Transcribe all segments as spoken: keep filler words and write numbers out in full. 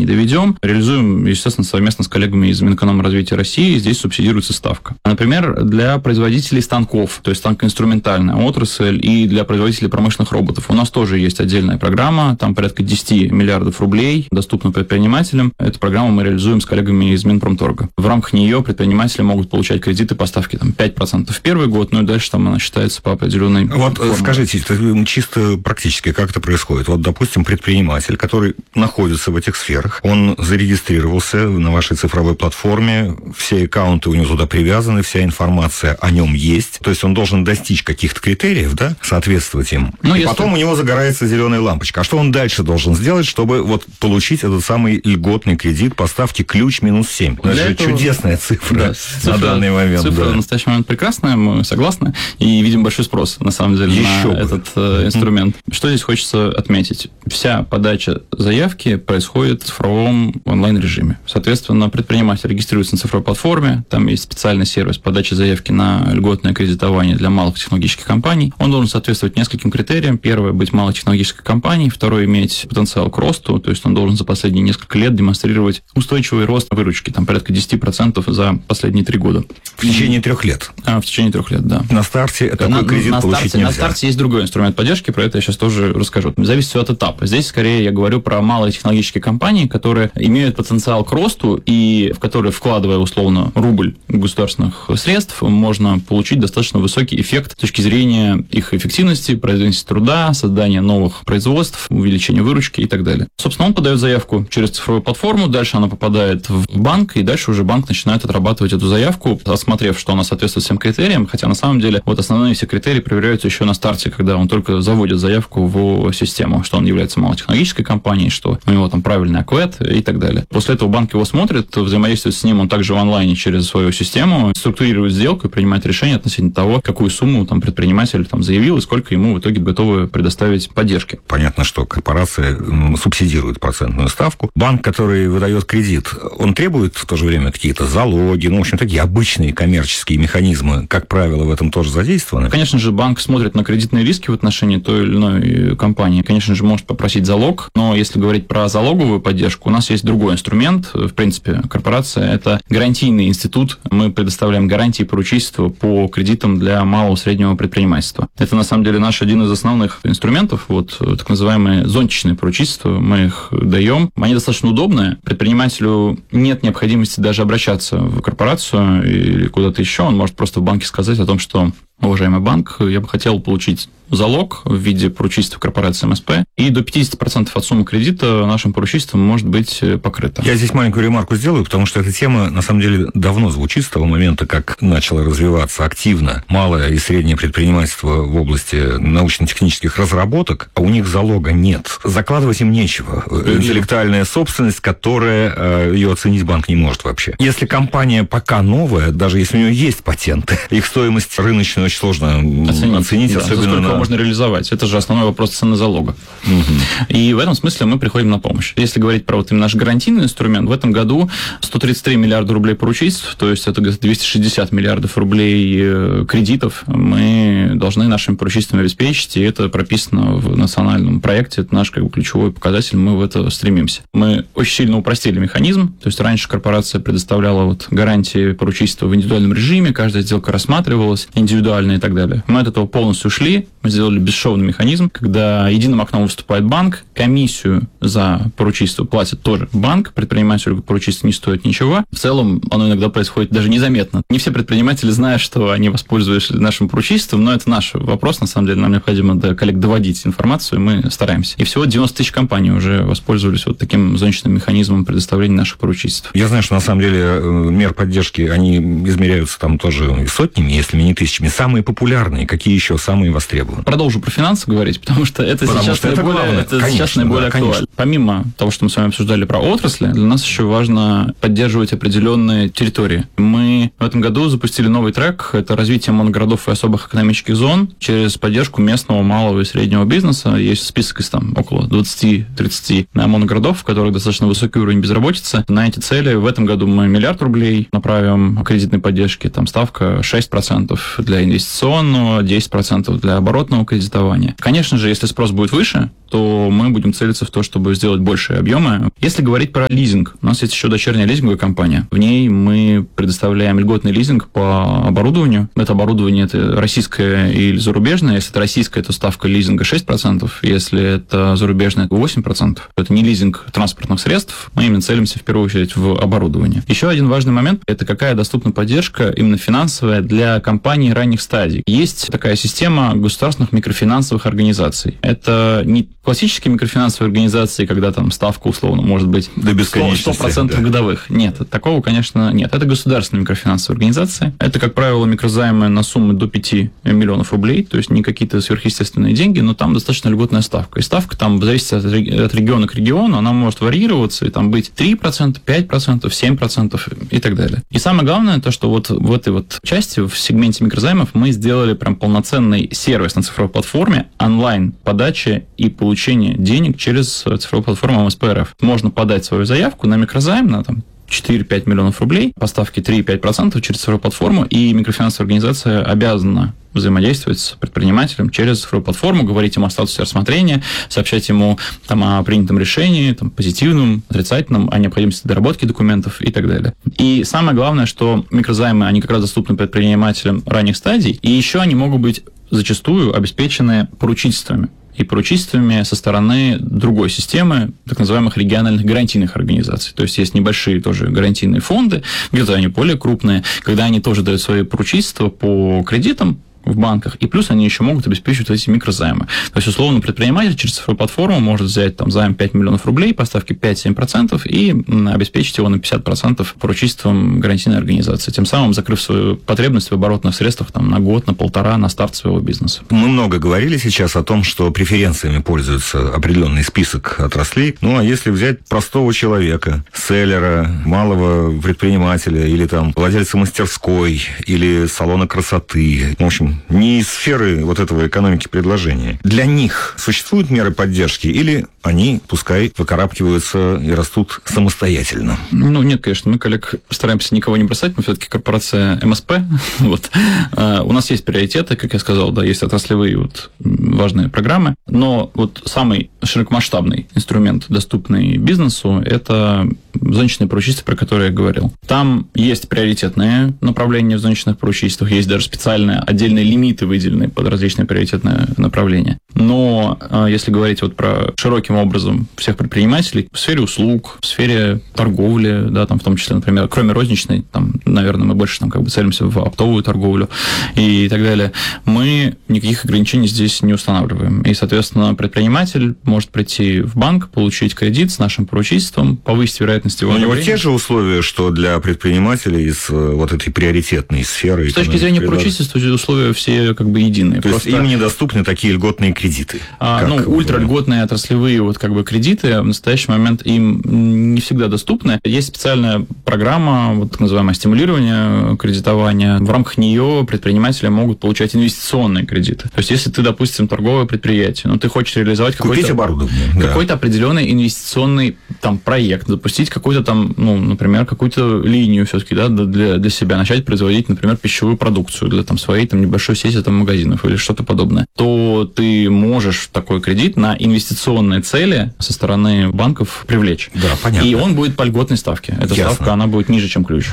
доведем. Реализуем, естественно, совместно с коллегами из Минэкономразвития России. Здесь субсидируется ставка. Например, для производителей станков, то есть станкоинструментальная отрасль, и для производителей промышленных роботов. У нас тоже есть отдельная программа, там порядка десять миллиардов рублей, доступна предпринимателям. Эту программу мы реализуем с коллегами из Минпромторга. В рамках нее предприниматели могут получать кредиты по ставке там, пять процентов в первый год, ну и дальше там она считается по определенной Вот формуле. Скажите, чисто практически как это происходит? Вот, допустим, предприниматель, который находится в этих сферах, он зарегистрировался на вашей цифровой платформе, все аккаунты у него туда привязаны, вся информация о нем есть, то есть он должен достичь каких-то критериев, да, соответствовать им. Ну, и если... потом у него загорается зеленая лампочка. А что он дальше должен сделать, чтобы вот получить этот самый льготный кредит по ставке ключ минус семь? Это же этого... чудесная цифра, да, цифра на данный момент. Цифра да. в настоящий момент прекрасная, мы согласны, и видим большой спрос, на самом деле, Еще на бы. этот э, инструмент. Mm-hmm. Что здесь хочется отметить? Вся подача заявки происходит в цифровом онлайн-режиме. Соответственно, предприниматель регистрируется на цифровой платформе, там есть специальный сервис подачи заявки на льготное кредитование для малых технологических компаний. Он должен соответствовать нескольким критериям. Первое – быть малой технологической компанией. Второе – иметь потенциал к росту, то есть он должен за последние несколько лет демонстрировать устойчивый рост выручки, там порядка десять процентов за последние три года. В течение трех лет? А, в течение трех лет, да. На старте такой на, кредит на получить старте, нельзя? На старте есть другой инструмент поддержки, про это я сейчас тоже расскажу. Зависит все от этапа. Здесь, скорее, я говорю про малые технологические компании, которые имеют потенциал к росту и в которые, вкладывая, условно, рубль государственных средств, можно получить достаточно высокий эффект с точки зрения их эффективности, производительности труда, создания новых производств, увеличения выручки и так далее. Собственно, он подает заявку через цифровую платформу, дальше она попадает в банк, и дальше уже банк начинает отрабатывать эту заявку, осмотрев, что она соответствует всем критериям, хотя на самом деле вот основные все критерии проверяются еще на старте, когда он только заводит заявку в систему, что он является малотехнологической компанией, что у него там правильный АКВЭД и так далее. После этого банк его смотрит, взаимодействует с ним он также в онлайне через свою систему, структурирует сделку и принимает решение относительно того, какую сумму там предприниматель там заявил и сколько ему в итоге готовы предоставить поддержки. Понятно, что корпорация субсидирует процентную ставку. Банк, который выдает кредит, он требует в то же время какие-то залоги, ну, в общем, такие обычные коммерческие механизмы, как правило, в этом тоже задействованы? Конечно же, банк смотрит на кредитные риски в отношении той или иной компании. Конечно же, может попросить залог, но если говорить про залоговую поддержку, у нас есть другой инструмент. В принципе, корпорация – это гарантийный институт. Мы предоставляем гарантии поручительства по кредитам для малого и среднего предпринимательства. Это, на самом деле, наш один из основных инструментов, вот так называемые зонтичные поручительства. Мы их даем. Они достаточно удобные. Предпринимателю нет необходимости даже обращаться в корпорацию или куда-то еще. Он может просто в банке сказать о том, что: уважаемый банк, я бы хотел получить залог в виде поручительства корпорации эм эс пэ, и до пятьдесят процентов от суммы кредита нашим поручительством может быть покрыто. Я здесь маленькую ремарку сделаю, потому что эта тема, на самом деле, давно звучит с того момента, как начало развиваться активно малое и среднее предпринимательство в области научно-технических разработок, а у них залога нет. Закладывать им нечего. Интеллектуальная собственность, которая ее оценить банк не может вообще. Если компания пока новая, даже если у нее есть патенты, их стоимость рыночную очень сложно оценить, оценить да, особенно на... можно реализовать. Это же основной вопрос цены залога. Угу. И в этом смысле мы приходим на помощь. Если говорить про вот именно наш гарантийный инструмент, в этом году сто тридцать три миллиарда рублей поручительств, то есть это двести шестьдесят миллиардов рублей кредитов мы должны нашими поручительствами обеспечить, и это прописано в национальном проекте, это наш как бы ключевой показатель, мы в это стремимся. Мы очень сильно упростили механизм, то есть раньше корпорация предоставляла вот гарантии поручительства в индивидуальном режиме, каждая сделка рассматривалась индивидуально и так далее. Мы от этого полностью ушли, мы сделали бесшовный механизм, когда единым окном выступает банк, комиссию за поручительство платит тоже банк, предпринимателю поручительство не стоит ничего. В целом оно иногда происходит даже незаметно. Не все предприниматели знают, что они воспользовались нашим поручительством, но это наш вопрос, на самом деле, нам необходимо до коллег доводить информацию, и мы стараемся. И всего девяносто тысяч компаний уже воспользовались вот таким зонтичным механизмом предоставления наших поручительств. Я знаю, что на самом деле мер поддержки, они измеряются там тоже сотнями, если не тысячами. Самые популярные, какие еще самые востребованные? Продолжу про финансы говорить, потому что это потому сейчас что наиболее, это это конечно, сейчас наиболее да, актуально. Конечно. Помимо того, что мы с вами обсуждали про отрасли, для нас еще важно поддерживать определенные территории. Мы в этом году запустили новый трек, это развитие моногородов и особых экономических зон через поддержку местного, малого и среднего бизнеса. Есть список из там около двадцать-тридцать моногородов, в которых достаточно высокий уровень безработицы. На эти цели в этом году мы миллиард рублей направим кредитной поддержки, там ставка шесть процентов для инвестиционного, десять процентов для оборотного кредитования. Конечно же, если спрос будет выше, то мы будем целиться в то, чтобы сделать большие объемы. Если говорить про лизинг, у нас есть еще дочерняя лизинговая компания. В ней мы предоставляем льготный лизинг по оборудованию. Это оборудование это российское или зарубежное. Если это российское, то ставка лизинга шесть процентов. Если это зарубежное, то восемь процентов. Это не лизинг транспортных средств. Мы именно целимся в первую очередь в оборудовании. Еще один важный момент – это какая доступна поддержка именно финансовая для компаний ранних стадий. Есть такая система государственных микрофинансовых организаций. Это не классические микрофинансовые организации, когда там ставка условно может быть до бесконечности, сто процентов да. годовых. Нет, такого, конечно, нет. Это государственные микрофинансовые организации. Это, как правило, микрозаймы на суммы до пяти миллионов рублей, то есть не какие-то сверхъестественные деньги, но там достаточно льготная ставка. И ставка там зависит от региона к региону, она может варьироваться, и там быть три процента, пять процентов, семь процентов и так далее. И самое главное, то, что вот в этой вот части, в сегменте микрозаймов, мы сделали прям полноценный сервис на цифровой платформе, онлайн-подача и получение денег через цифровую платформу эм эс пэ эр эф. Можно подать свою заявку на микрозайм на там четыре-пять миллионов рублей, по ставке три-пять процентов через цифровую платформу, и микрофинансовая организация обязана взаимодействовать с предпринимателем через цифровую платформу, говорить ему о статусе рассмотрения, сообщать ему там, о принятом решении, там, позитивном, отрицательном, о необходимости доработки документов и так далее. И самое главное, что микрозаймы, они как раз доступны предпринимателям ранних стадий, и еще они могут быть зачастую обеспечены поручительствами. И поручительствами со стороны другой системы, так называемых региональных гарантийных организаций. То есть есть небольшие тоже гарантийные фонды, где-то они более крупные, когда они тоже дают свои поручительства по кредитам в банках, и плюс они еще могут обеспечивать эти микрозаймы. То есть, условно, предприниматель через цифровую платформу может взять там займ пять миллионов рублей по ставке пять-семь процентов и обеспечить его на пятьдесят процентов поручительством гарантийной организации, тем самым закрыв свою потребность в оборотных средствах там, на год, на полтора, на старт своего бизнеса. Мы много говорили сейчас о том, что преференциями пользуется определенный список отраслей. Ну, а если взять простого человека, селлера, малого предпринимателя или там владельца мастерской или салона красоты, в общем, не из сферы вот этого экономики предложения. Для них существуют меры поддержки или они, пускай, выкарабкиваются и растут самостоятельно? Ну, нет, конечно, мы, коллег, стараемся никого не бросать, мы все-таки корпорация эм эс пэ. Вот. А, у нас есть приоритеты, как я сказал, да, есть отраслевые вот, важные программы, но вот самый широкомасштабный инструмент, доступный бизнесу, это заничные поручительства, про которые я говорил. Там есть приоритетные направления в заничных поручительствах, есть даже специальные отдельные лимиты, выделенные под различные приоритетные направления. Но если говорить вот про широким образом всех предпринимателей в сфере услуг, в сфере торговли, да, там в том числе, например, кроме розничной, там, наверное, мы больше там как бы целимся в оптовую торговлю и так далее, мы никаких ограничений здесь не устанавливаем. И, соответственно, предприниматель может прийти в банк, получить кредит с нашим поручительством, повысить вероятность его одобрения. У него те же условия, что для предпринимателей из вот этой приоритетной сферы. С точки зрения поручительства условия все как бы единые. То Просто... есть им недоступны такие льготные кредиты? А, ну, ультральготные отраслевые вот как бы кредиты в настоящий момент им не всегда доступны. Есть специальная программа, вот так называемое стимулирование кредитования. В рамках нее предприниматели могут получать инвестиционные кредиты. То есть, если ты, допустим, торговое предприятие, но ты хочешь реализовать какой-то, оборудование, какой-то да. определенный инвестиционный там проект, запустить какую-то там, ну, например, какую-то линию все-таки, да, для, для себя, начать производить, например, пищевую продукцию для там своей там небольшой сети там магазинов или что-то подобное, то ты можешь такой кредит на инвестиционные цели со стороны банков привлечь. Да, понятно. И он будет по льготной ставке. Эта Ясно. ставка, она будет ниже, чем ключ.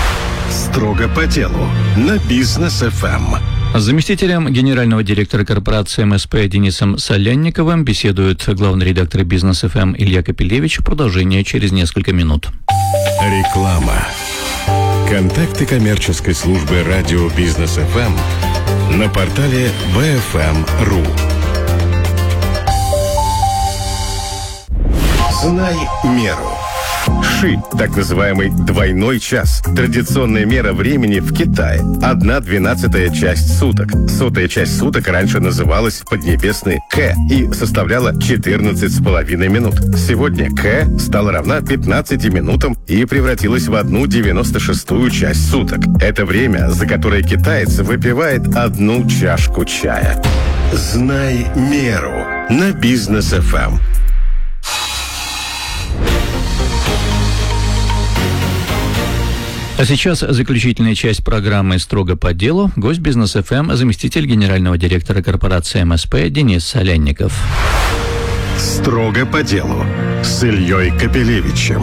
Строго по делу на Бизнес эф эм. С заместителем генерального директора корпорации эм эс пэ Денисом Солянниковым беседует главный редактор Бизнес эф эм Илья Капелевич. Продолжение через несколько минут. Реклама. Контакты коммерческой службы радио Бизнес эф эм на портале бэ эф эм точка ру. Знай меру. Ши, так называемый двойной час. Традиционная мера времени в Китае. Одна двенадцатая часть суток. Сотая часть суток раньше называлась поднебесный К и составляла четырнадцать с половиной минут. Сегодня К стала равна пятнадцати минутам и превратилась в одну девяносто шестую часть суток. Это время, за которое китаец выпивает одну чашку чая. Знай меру на Бизнес эф эм. А сейчас заключительная часть программы «Строго по делу». Гость Бизнес эф эм, заместитель генерального директора корпорации эм эс пэ Денис Солянников. Строго по делу с Ильей Капелевичем.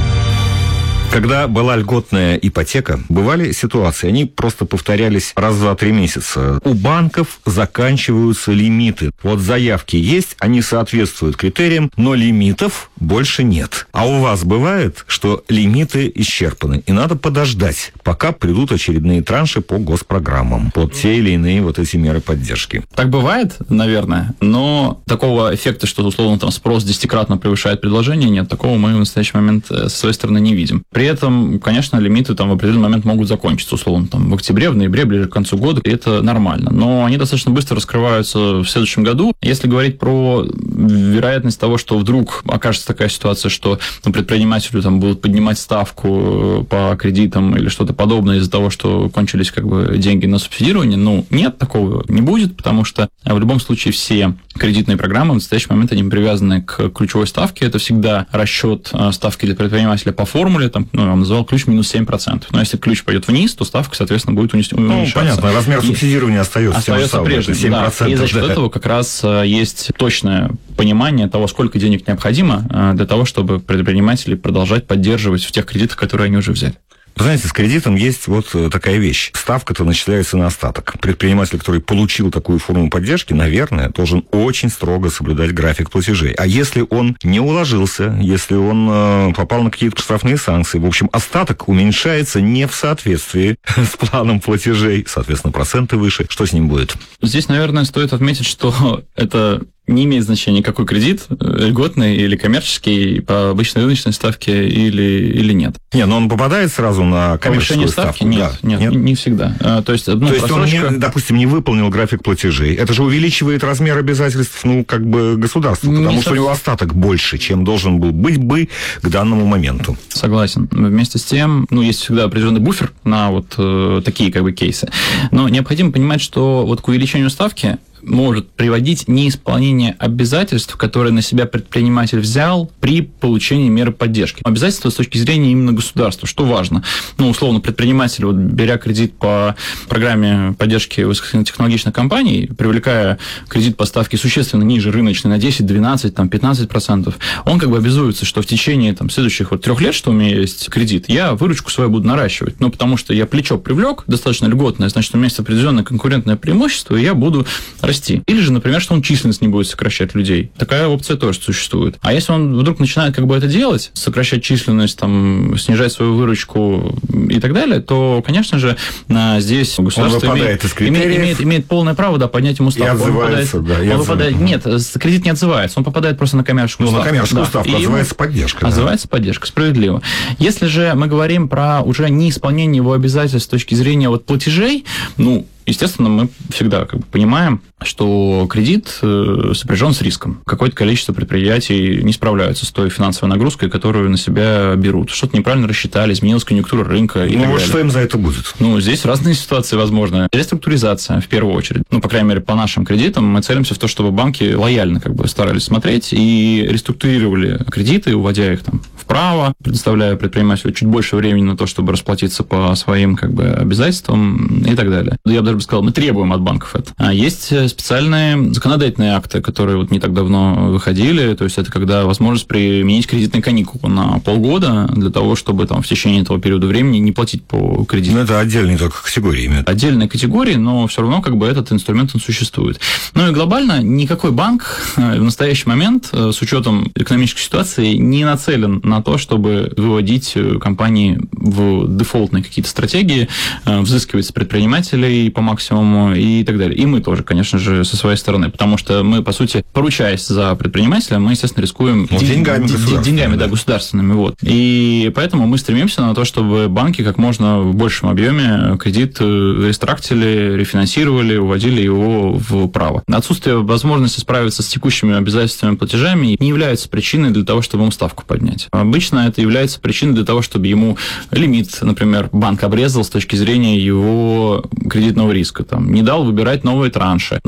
Когда была льготная ипотека, бывали ситуации, они просто повторялись раз в два-три месяца. У банков заканчиваются лимиты. Вот заявки есть, они соответствуют критериям, но лимитов больше нет. А у вас бывает, что лимиты исчерпаны, и надо подождать, пока придут очередные транши по госпрограммам, под те или иные вот эти меры поддержки. Так бывает, наверное, но такого эффекта, что, условно, там спрос десятикратно превышает предложение, нет, такого мы в настоящий момент со своей стороны не видим. При этом, конечно, лимиты там в определенный момент могут закончиться, условно, там в октябре, в ноябре, ближе к концу года, и это нормально. Но они достаточно быстро раскрываются в следующем году. Если говорить про вероятность того, что вдруг окажется такая ситуация, что ну, предпринимателю там будут поднимать ставку по кредитам или что-то подобное из-за того, что кончились как бы деньги на субсидирование, ну, нет, такого не будет, потому что в любом случае все кредитные программы в настоящий момент они привязаны к ключевой ставке. Это всегда расчет ставки для предпринимателя по формуле, там, ну, я вам называл ключ минус семь процентов. Но если ключ пойдет вниз, то ставка, соответственно, будет уменьшаться. Ну, понятно, размер и субсидирования остается, остается прежним. семь процентов, да. И за счет да. этого как раз есть точное понимание того, сколько денег необходимо для того, чтобы предприниматели продолжать поддерживать в тех кредитах, которые они уже взяли. Вы знаете, с кредитом есть вот такая вещь. Ставка-то начисляется на остаток. Предприниматель, который получил такую форму поддержки, наверное, должен очень строго соблюдать график платежей. А если он не уложился, если он попал на какие-то штрафные санкции, в общем, остаток уменьшается не в соответствии с планом платежей, соответственно, проценты выше. Что с ним будет? Здесь, наверное, стоит отметить, что это не имеет значения, какой кредит, льготный или коммерческий, по обычной рыночной ставке или, или нет. Не, но он попадает сразу на коммерческую ставку? Ставки? Нет, да. нет, нет, не всегда. А, то есть, ну, то есть просрочка... он, не, допустим, не выполнил график платежей. Это же увеличивает размер обязательств, ну, как бы государства, потому не что совсем. У него остаток больше, чем должен был быть бы к данному моменту. Согласен. Вместе с тем, ну, есть всегда определенный буфер на вот э, такие, как бы, кейсы. Но необходимо понимать, что вот к увеличению ставки может приводить неисполнение обязательств, которые на себя предприниматель взял при получении меры поддержки. Обязательства с точки зрения именно государства, что важно. Ну, условно, предприниматель, вот, беря кредит по программе поддержки высокотехнологичных компаний, привлекая кредит по ставке существенно ниже рыночной на десять, двенадцать, там, пятнадцать процентов, он как бы обязуется, что в течение там, следующих вот, трех лет, что у меня есть кредит, я выручку свою буду наращивать. Ну, потому что я плечо привлек, достаточно льготное, значит, у меня есть определенное конкурентное преимущество, и я буду расти. Или же, например, что он численность не будет сокращать людей. Такая опция тоже существует. А если он вдруг начинает как бы это делать, сокращать численность, там, снижать свою выручку и так далее, то, конечно же, здесь государство имеет, имеет, имеет, имеет полное право да, поднять ему ставку. И отзывается, он попадает, да. Он выпадает, нет, кредит не отзывается, он попадает просто на коммерческую ну, ставку. на коммерческую да. ставку и отзывается поддержка. Отзывается да. поддержка, справедливо. Если же мы говорим про уже неисполнение его обязательств с точки зрения вот, платежей, ну, естественно, мы всегда как бы, понимаем, что кредит сопряжен с риском. Какое-то количество предприятий не справляются с той финансовой нагрузкой, которую на себя берут. Что-то неправильно рассчитали, изменилась конъюнктура рынка и ну, так вот далее. Что им за это будет? Ну, здесь разные ситуации возможны. Реструктуризация, в первую очередь. Ну, по крайней мере, по нашим кредитам мы целимся в то, чтобы банки лояльно как бы старались смотреть и реструктурировали кредиты, уводя их там вправо, предоставляя предпринимателю чуть больше времени на то, чтобы расплатиться по своим как бы обязательствам и так далее. Я бы даже сказал, мы требуем от банков это. А есть специальные законодательные акты, которые вот не так давно выходили, то есть это когда возможность применить кредитные каникулы на полгода для того, чтобы там в течение этого периода времени не платить по кредиту. Ну, это отдельные только категории имеют. Отдельные категории, но все равно как бы этот инструмент он существует. Ну и глобально никакой банк в настоящий момент с учетом экономической ситуации не нацелен на то, чтобы выводить компании в дефолтные какие-то стратегии, взыскивать с предпринимателей по максимуму и так далее. И мы тоже, конечно же, со своей стороны, потому что мы, по сути, поручаясь за предпринимателя, мы, естественно, рискуем ну, деньгами, д- деньгами да, государственными. Вот. И поэтому мы стремимся на то, чтобы банки как можно в большем объеме кредит реструктурировали, рефинансировали, уводили его в право. Отсутствие возможности справиться с текущими обязательствами платежами не является причиной для того, чтобы ему ставку поднять. Обычно это является причиной для того, чтобы ему лимит, например, банк обрезал с точки зрения его кредитного риска. Там, не дал выбирать новые транши. Ну,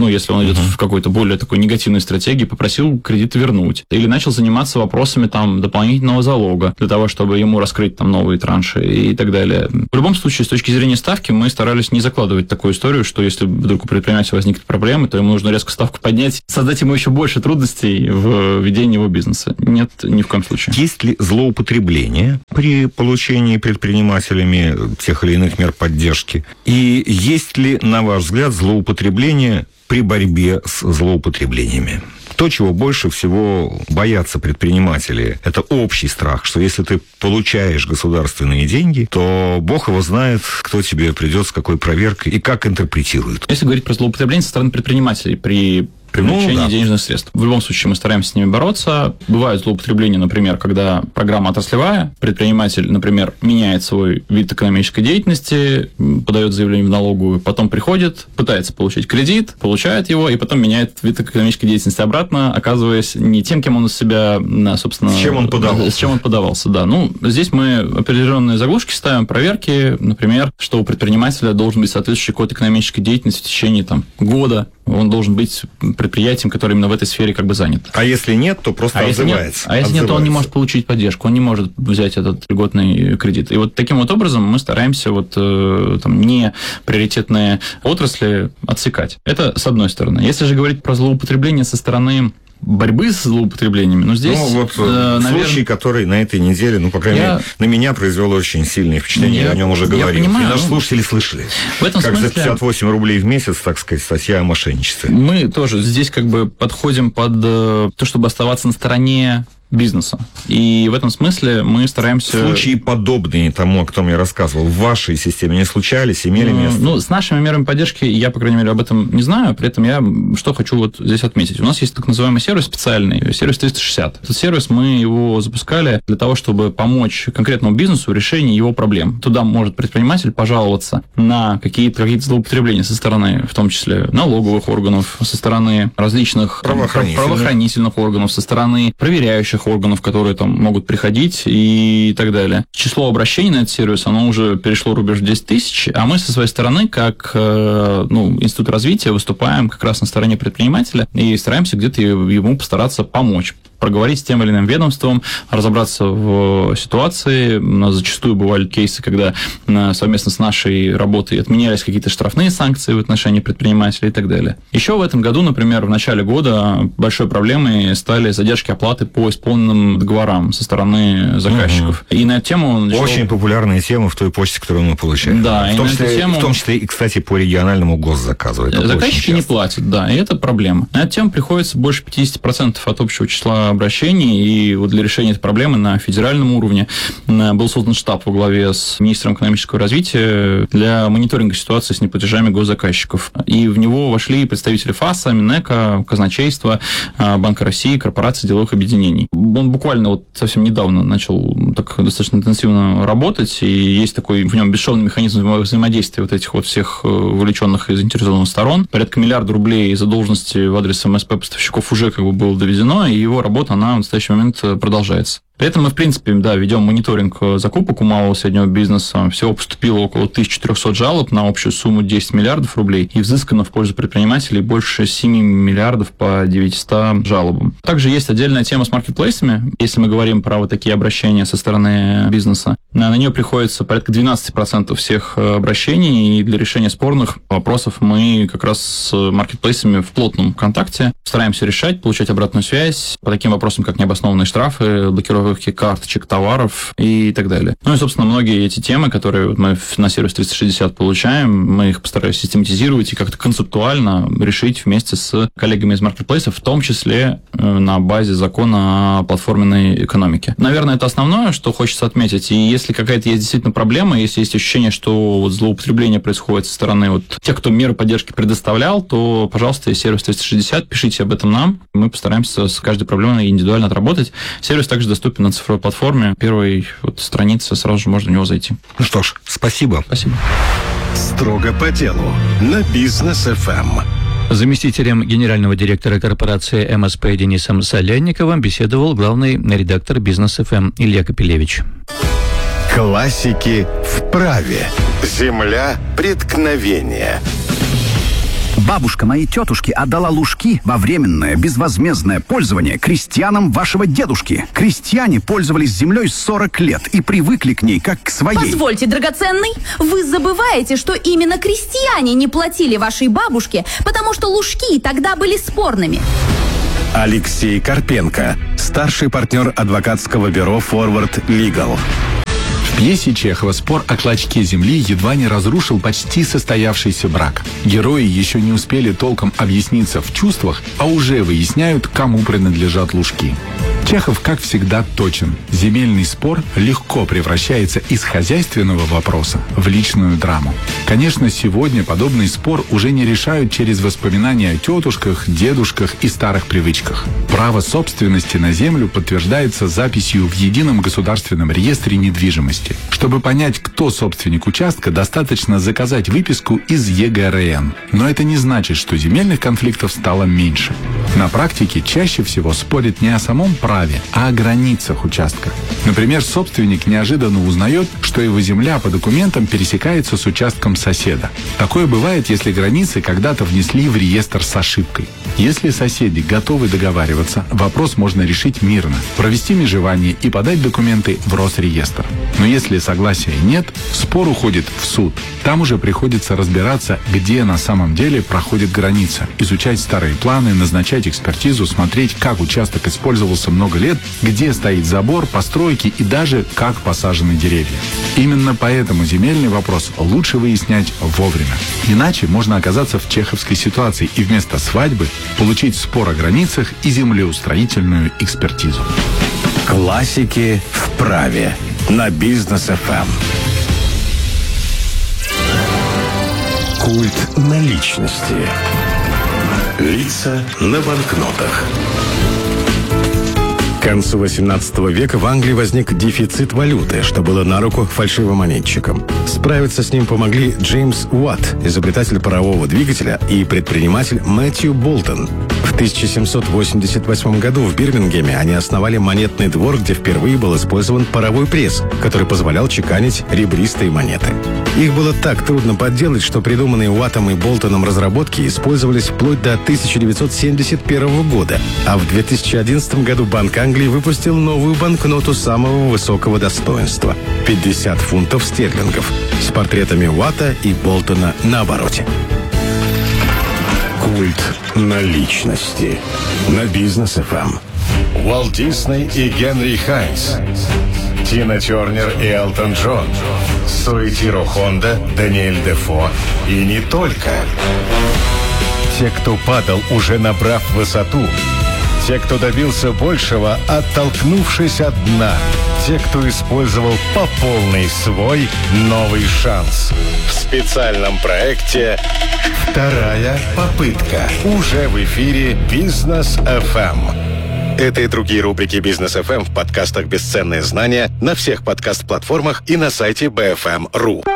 ну, если он идет uh-huh. в какой-то более такой негативной стратегии, попросил кредит вернуть. Или начал заниматься вопросами там дополнительного залога для того, чтобы ему раскрыть там новые транши и так далее. В любом случае, с точки зрения ставки, мы старались не закладывать такую историю, что если вдруг у предпринимателя возникнут проблемы, то ему нужно резко ставку поднять, создать ему еще больше трудностей в ведении его бизнеса. Нет, ни в коем случае. Есть ли злоупотребление при получении предпринимателями тех или иных мер поддержки? И есть ли, на ваш взгляд, злоупотребление при борьбе с злоупотреблениями? То, чего больше всего боятся предприниматели, это общий страх, что если ты получаешь государственные деньги, то Бог его знает, кто тебе придет с какой проверкой и как интерпретирует. Если говорить про злоупотребление со стороны предпринимателей при привлечение ну, да. денежных средств. В любом случае мы стараемся с ними бороться. Бывают злоупотребления, например, когда программа отраслевая, предприниматель, например, меняет свой вид экономической деятельности, подает заявление в налоговую, потом приходит, пытается получить кредит, получает его, и потом меняет вид экономической деятельности обратно, оказываясь не тем, кем он из себя, собственно... С чем он подавался. С чем он подавался, да. Ну, здесь мы определенные заглушки ставим, проверки, например, что у предпринимателя должен быть соответствующий код экономической деятельности в течение там, года. Он должен быть предприятием, которое именно в этой сфере как бы занят. А если нет, то просто а отзывается. Если нет, а если нет, то он не может получить поддержку, он не может взять этот льготный кредит. И вот таким вот образом мы стараемся вот там не приоритетные отрасли отсекать. Это с одной стороны. Если же говорить про злоупотребление со стороны борьбы с злоупотреблениями, но здесь... Ну, вот э, наверное... случай, который на этой неделе, ну, по крайней я... мере, на меня произвел очень сильное впечатление, я, я о нем уже говорил. Я понимаю, и наши ну... слушатели слышали. В этом как смысле... за пятьдесят восемь рублей в месяц, так сказать, статья о мошенничестве. Мы тоже здесь как бы подходим под то, чтобы оставаться на стороне бизнеса. И в этом смысле мы стараемся... Случаи подобные тому, о котором я рассказывал, в вашей системе не случались, имели ну, место? Ну, с нашими мерами поддержки я, по крайней мере, об этом не знаю. При этом я что хочу вот здесь отметить. У нас есть так называемый сервис специальный, сервис триста шестьдесят. Этот сервис мы его запускали для того, чтобы помочь конкретному бизнесу в решении его проблем. Туда может предприниматель пожаловаться на какие-то, какие-то злоупотребления со стороны, в том числе налоговых органов, со стороны различных правоохранительных, правоохранительных органов, со стороны проверяющих органов, которые там могут приходить и так далее. Число обращений на этот сервис, оно уже перешло рубеж десять тысяч, а мы со своей стороны, как ну, институт развития, выступаем как раз на стороне предпринимателя и стараемся где-то ему постараться помочь, проговорить с тем или иным ведомством, разобраться в ситуации. У нас зачастую бывали кейсы, когда совместно с нашей работой отменялись какие-то штрафные санкции в отношении предпринимателей и так далее. Еще в этом году, например, в начале года большой проблемой стали задержки оплаты по исполненным договорам со стороны заказчиков. Угу. И на эту тему... Начал... Очень популярная тема в той почте, которую мы получаем. Да, в том, и числе, на эту тему... в том числе и, кстати, по региональному госзаказу. Это заказчики не платят, да, и это проблема. На эту тему приходится больше пятьдесят процентов от общего числа обращений, и вот для решения этой проблемы на федеральном уровне был создан штаб во главе с министром экономического развития для мониторинга ситуации с неплатежами госзаказчиков. И в него вошли представители ФАСа, Минэка, казначейства, Банка России, корпорации деловых объединений. Он буквально вот совсем недавно начал так достаточно интенсивно работать, и есть такой в нем бесшовный механизм взаимодействия вот этих вот всех вовлеченных и заинтересованных сторон. Порядка миллиарда рублей задолженности в адрес эм эс пэ поставщиков уже как бы было доведено, и его работа, она в настоящий момент продолжается. При этом мы, в принципе, да, ведем мониторинг закупок у малого и среднего бизнеса. Всего поступило около тысяча четыреста жалоб на общую сумму десять миллиардов рублей, и взыскано в пользу предпринимателей больше семь миллиардов по девятистам жалобам. Также есть отдельная тема с маркетплейсами. Если мы говорим про вот такие обращения со стороны бизнеса, на нее приходится порядка двенадцать процентов всех обращений, и для решения спорных вопросов мы как раз с маркетплейсами в плотном контакте стараемся решать, получать обратную связь по таким вопросам, как необоснованные штрафы, блокировка карточек, товаров и так далее. Ну и, собственно, многие эти темы, которые мы на сервис триста шестьдесят получаем, мы их постараемся систематизировать и как-то концептуально решить вместе с коллегами из маркетплейсов, в том числе на базе закона о платформенной экономике. Наверное, это основное, что хочется отметить. И если какая-то есть действительно проблема, если есть ощущение, что вот злоупотребление происходит со стороны вот тех, кто меры поддержки предоставлял, то, пожалуйста, из сервис триста шестьдесят, пишите об этом нам. Мы постараемся с каждой проблемой индивидуально отработать. Сервис также доступен на цифровой платформе. Первой вот странице, сразу же можно в него зайти. Ну что ж, спасибо. Спасибо. Строго по делу на Бизнес эф эм. Заместителем генерального директора корпорации эм эс пэ Денисом Солянниковым беседовал главный редактор Бизнес эф эм Илья Капелевич. Классики в праве. Земля преткновения. Бабушка моей тетушки отдала лужки во временное безвозмездное пользование крестьянам вашего дедушки. Крестьяне пользовались землей сорок лет и привыкли к ней как к своей. Позвольте, драгоценный, вы забываете, что именно крестьяне не платили вашей бабушке, потому что лужки тогда были спорными. Алексей Карпенко, старший партнер адвокатского бюро Forward Legal. В пьесе Чехова спор о клочке земли едва не разрушил почти состоявшийся брак. Герои еще не успели толком объясниться в чувствах, а уже выясняют, кому принадлежат лужки. Чехов, как всегда, точен. Земельный спор легко превращается из хозяйственного вопроса в личную драму. Конечно, сегодня подобный спор уже не решают через воспоминания о тетушках, дедушках и старых привычках. Право собственности на землю подтверждается записью в Едином государственном реестре недвижимости. Чтобы понять, кто собственник участка, достаточно заказать выписку из Е Г Р Н. Но это не значит, что земельных конфликтов стало меньше. На практике чаще всего спорят не о самом праве, а о границах участка. Например, собственник неожиданно узнает, что его земля по документам пересекается с участком соседа. Такое бывает, если границы когда-то внесли в реестр с ошибкой. Если соседи готовы договариваться, вопрос можно решить мирно, провести межевание и подать документы в Росреестр. Но если согласия нет, спор уходит в суд. Там уже приходится разбираться, где на самом деле проходит граница, изучать старые планы, назначать экспертизу, смотреть, как участок использовался много лет, где стоит забор, постройки и даже как посажены деревья. Именно поэтому земельный вопрос лучше выяснять вовремя. Иначе можно оказаться в чеховской ситуации и вместо свадьбы получить спор о границах и землеустроительную экспертизу. Классики в праве на Бизнес эф эм. Культ наличности. Лица на банкнотах. К концу восемнадцатого века в Англии возник дефицит валюты, что было на руку фальшивомонетчикам. Справиться с ним помогли Джеймс Уатт, изобретатель парового двигателя, и предприниматель Мэтью Болтон. В тысяча семьсот восемьдесят восьмом году в Бирмингеме они основали монетный двор, где впервые был использован паровой пресс, который позволял чеканить ребристые монеты. Их было так трудно подделать, что придуманные Уаттом и Болтоном разработки использовались вплоть до тысяча девятьсот семьдесят первого года, а в две тысячи одиннадцатом году Банк Англии выпустил новую банкноту самого высокого достоинства – пятьдесят фунтов стерлингов с портретами Уатта и Болтона на обороте. Культ наличности на Бизнес эф эм. Уолт Дисней и Генри Хайнс, Тина Тернер и Элтон Джон, Суэтиро Хонда, Даниэль Дефо и не только. Те, кто падал, уже набрав высоту. Те, кто добился большего, оттолкнувшись от дна. Те, кто использовал по полной свой новый шанс. В специальном проекте «Вторая попытка» уже в эфире Бизнес эф эм. Это и другие рубрики Бизнес эф эм в подкастах «Бесценные знания» на всех подкаст-платформах и на сайте би эф эм точка ру.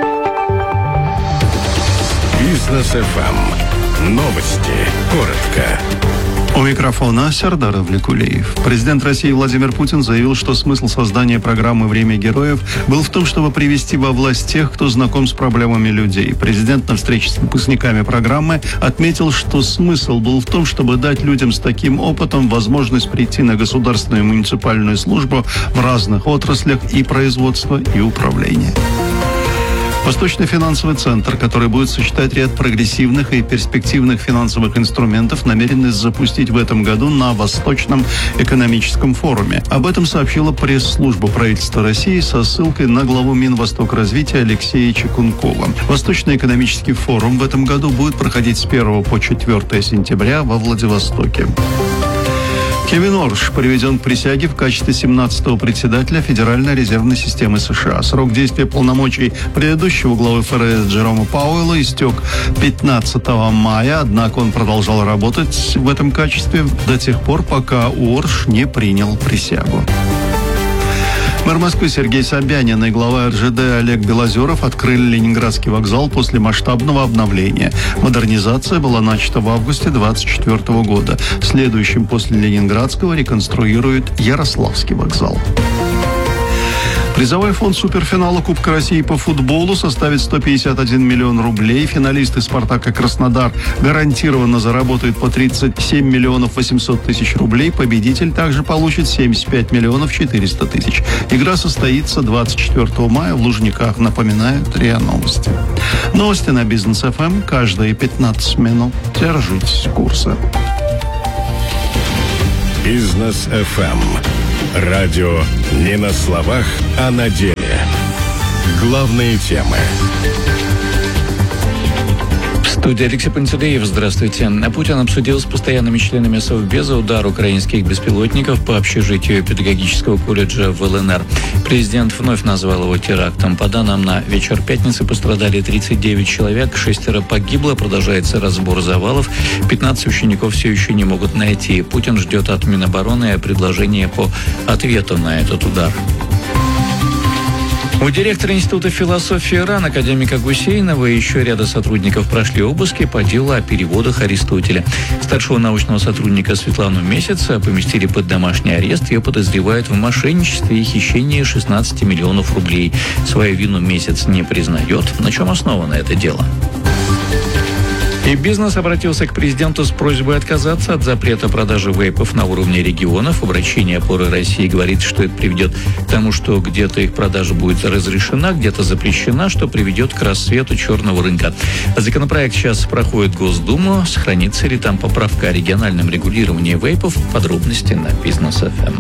Бизнес эф эм. Новости. Коротко. У микрофона Сардар Авликулеев. Президент России Владимир Путин заявил, что смысл создания программы «Время героев» был в том, чтобы привести во власть тех, кто знаком с проблемами людей. Президент на встрече с выпускниками программы отметил, что смысл был в том, чтобы дать людям с таким опытом возможность прийти на государственную и муниципальную службу в разных отраслях и производства, и управления. Восточный финансовый центр, который будет сочетать ряд прогрессивных и перспективных финансовых инструментов, намерен запустить в этом году на Восточном экономическом форуме. Об этом сообщила пресс-служба правительства России со ссылкой на главу Минвостокразвития Алексея Чекункова. Восточный экономический форум в этом году будет проходить с первого по четвёртое сентября во Владивостоке. Кевин Орш приведен к присяге в качестве семнадцатого председателя Федеральной резервной системы США. Срок действия полномочий предыдущего главы эф эр эс Джерома Пауэлла истек пятнадцатого мая, однако он продолжал работать в этом качестве до тех пор, пока Орш не принял присягу. Мэр Москвы Сергей Собянин и глава эр жэ дэ Олег Белозеров открыли Ленинградский вокзал после масштабного обновления. Модернизация была начата в августе двадцать четвёртого года. Следующим после Ленинградского реконструируют Ярославский вокзал. Призовой фонд суперфинала Кубка России по футболу составит сто пятьдесят один миллион рублей. Финалисты «Спартака» Краснодар гарантированно заработают по тридцать семь миллионов восемьсот тысяч рублей. Победитель также получит семьдесят пять миллионов четыреста тысяч. Игра состоится двадцать четвёртого мая в Лужниках. Напоминаю, РИА Новости. Новости на Бизнес эф эм каждые пятнадцать минут. Держитесь курса. Бизнес эф эм. Радио не на словах, а на деле. Главные темы. Студия Алексей Пантелеев. Здравствуйте. Путин обсудил с постоянными членами Совбеза удар украинских беспилотников по общежитию педагогического колледжа в эл эн эр. Президент вновь назвал его терактом. По данным на вечер пятницы пострадали тридцать девять человек, шестеро погибло, продолжается разбор завалов, пятнадцать учеников все еще не могут найти. Путин ждет от Минобороны предложения по ответу на этот удар. У директора Института философии РАН академика Гусейнова и еще ряда сотрудников прошли обыски по делу о переводах Аристотеля. Старшего научного сотрудника Светлану Месяц поместили под домашний арест. Ее подозревают в мошенничестве и хищении шестнадцати миллионов рублей. Свою вину Месяц не признает. На чем основано это дело? И бизнес обратился к президенту с просьбой отказаться от запрета продажи вейпов на уровне регионов. Обращение «Опоры России» говорит, что это приведет к тому, что где-то их продажа будет разрешена, где-то запрещена, что приведет к расцвету черного рынка. Законопроект сейчас проходит Госдуму. Сохранится ли там поправка о региональном регулировании вейпов? Подробности на Бизнес эф эм.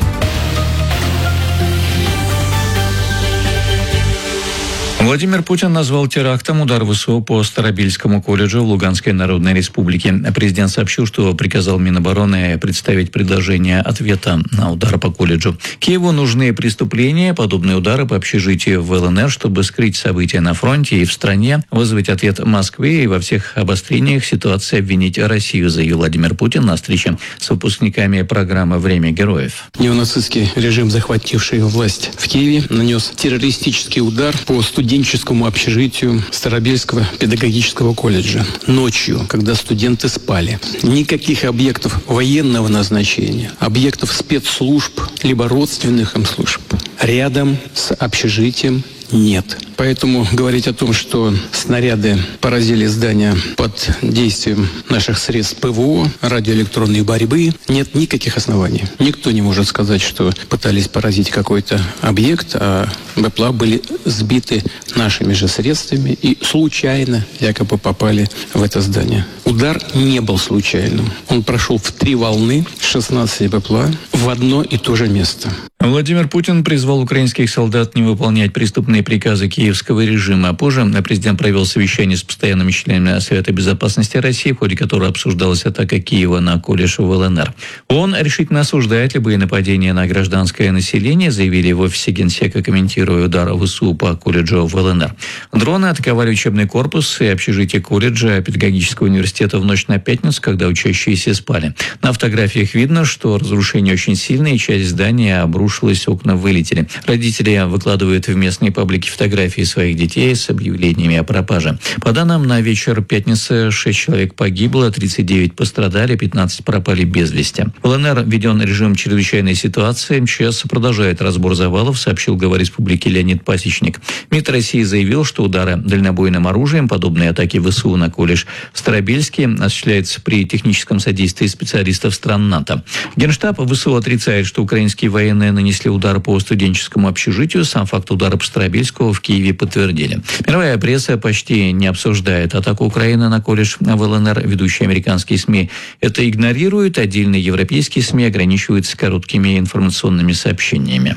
Владимир Путин назвал терактом удар ВСУ по Старобельскому колледжу в Луганской Народной Республике. Президент сообщил, что приказал Минобороны представить предложение ответа на удар по колледжу. Киеву нужны преступления, подобные удары по общежитию в эл эн эр, чтобы скрыть события на фронте и в стране, вызвать ответ Москвы и во всех обострениях ситуации обвинить Россию, заявил Владимир Путин на встрече с выпускниками программы «Время героев». Неонацистский режим, захвативший власть в Киеве, нанес террористический удар по студентам студенческому общежитию Старобельского педагогического колледжа ночью, когда студенты спали. Никаких объектов военного назначения, объектов спецслужб, либо родственных им служб рядом с общежитием нет. Поэтому говорить о том, что снаряды поразили здание под действием наших средств ПВО, радиоэлектронной борьбы, нет никаких оснований. Никто не может сказать, что пытались поразить какой-то объект, а БПЛА были сбиты нашими же средствами и случайно якобы попали в это здание. Удар не был случайным. Он прошел в три волны, шестнадцать БПЛА, в одно и то же место. Владимир Путин призвал украинских солдат не выполнять преступные приказы киевского режима. А позже президент провел совещание с постоянными членами Совета безопасности России, в ходе которого обсуждалась атака Киева на колледж в эл эн эр. Он решительно осуждает любые нападения на гражданское население, заявили в офисе Генсека, комментируя удар ВСУ по колледжу в эл эн эр. Дроны атаковали учебный корпус и общежитие колледжа педагогического университета в ночь на пятницу, когда учащиеся спали. На фотографиях видно, что разрушение очень сильное, и часть здания обрушилась, окна вылетели. Родители выкладывают в местные паблики фотографии своих детей с объявлениями о пропаже. По данным на вечер пятницы, шесть человек погибло, тридцать девять пострадали, пятнадцать пропали без вести. В эл эн эр введен режим чрезвычайной ситуации. эм че эс продолжает разбор завалов, сообщил глава республики Леонид Пасечник. МИД России заявил, что удары дальнобойным оружием, подобные атаки ВСУ на колледж в Старобельске, осуществляются при техническом содействии специалистов стран НАТО. Генштаб ВСУ отрицает, что украинские военные нанесли удар по студенческому общежитию. Сам факт удара по Старобельскому в Киеве подтвердили. Мировая пресса почти не обсуждает атаку Украины на колледж в эл эн эр. Ведущие американские СМИ это игнорируют. Отдельные европейские СМИ ограничиваются короткими информационными сообщениями.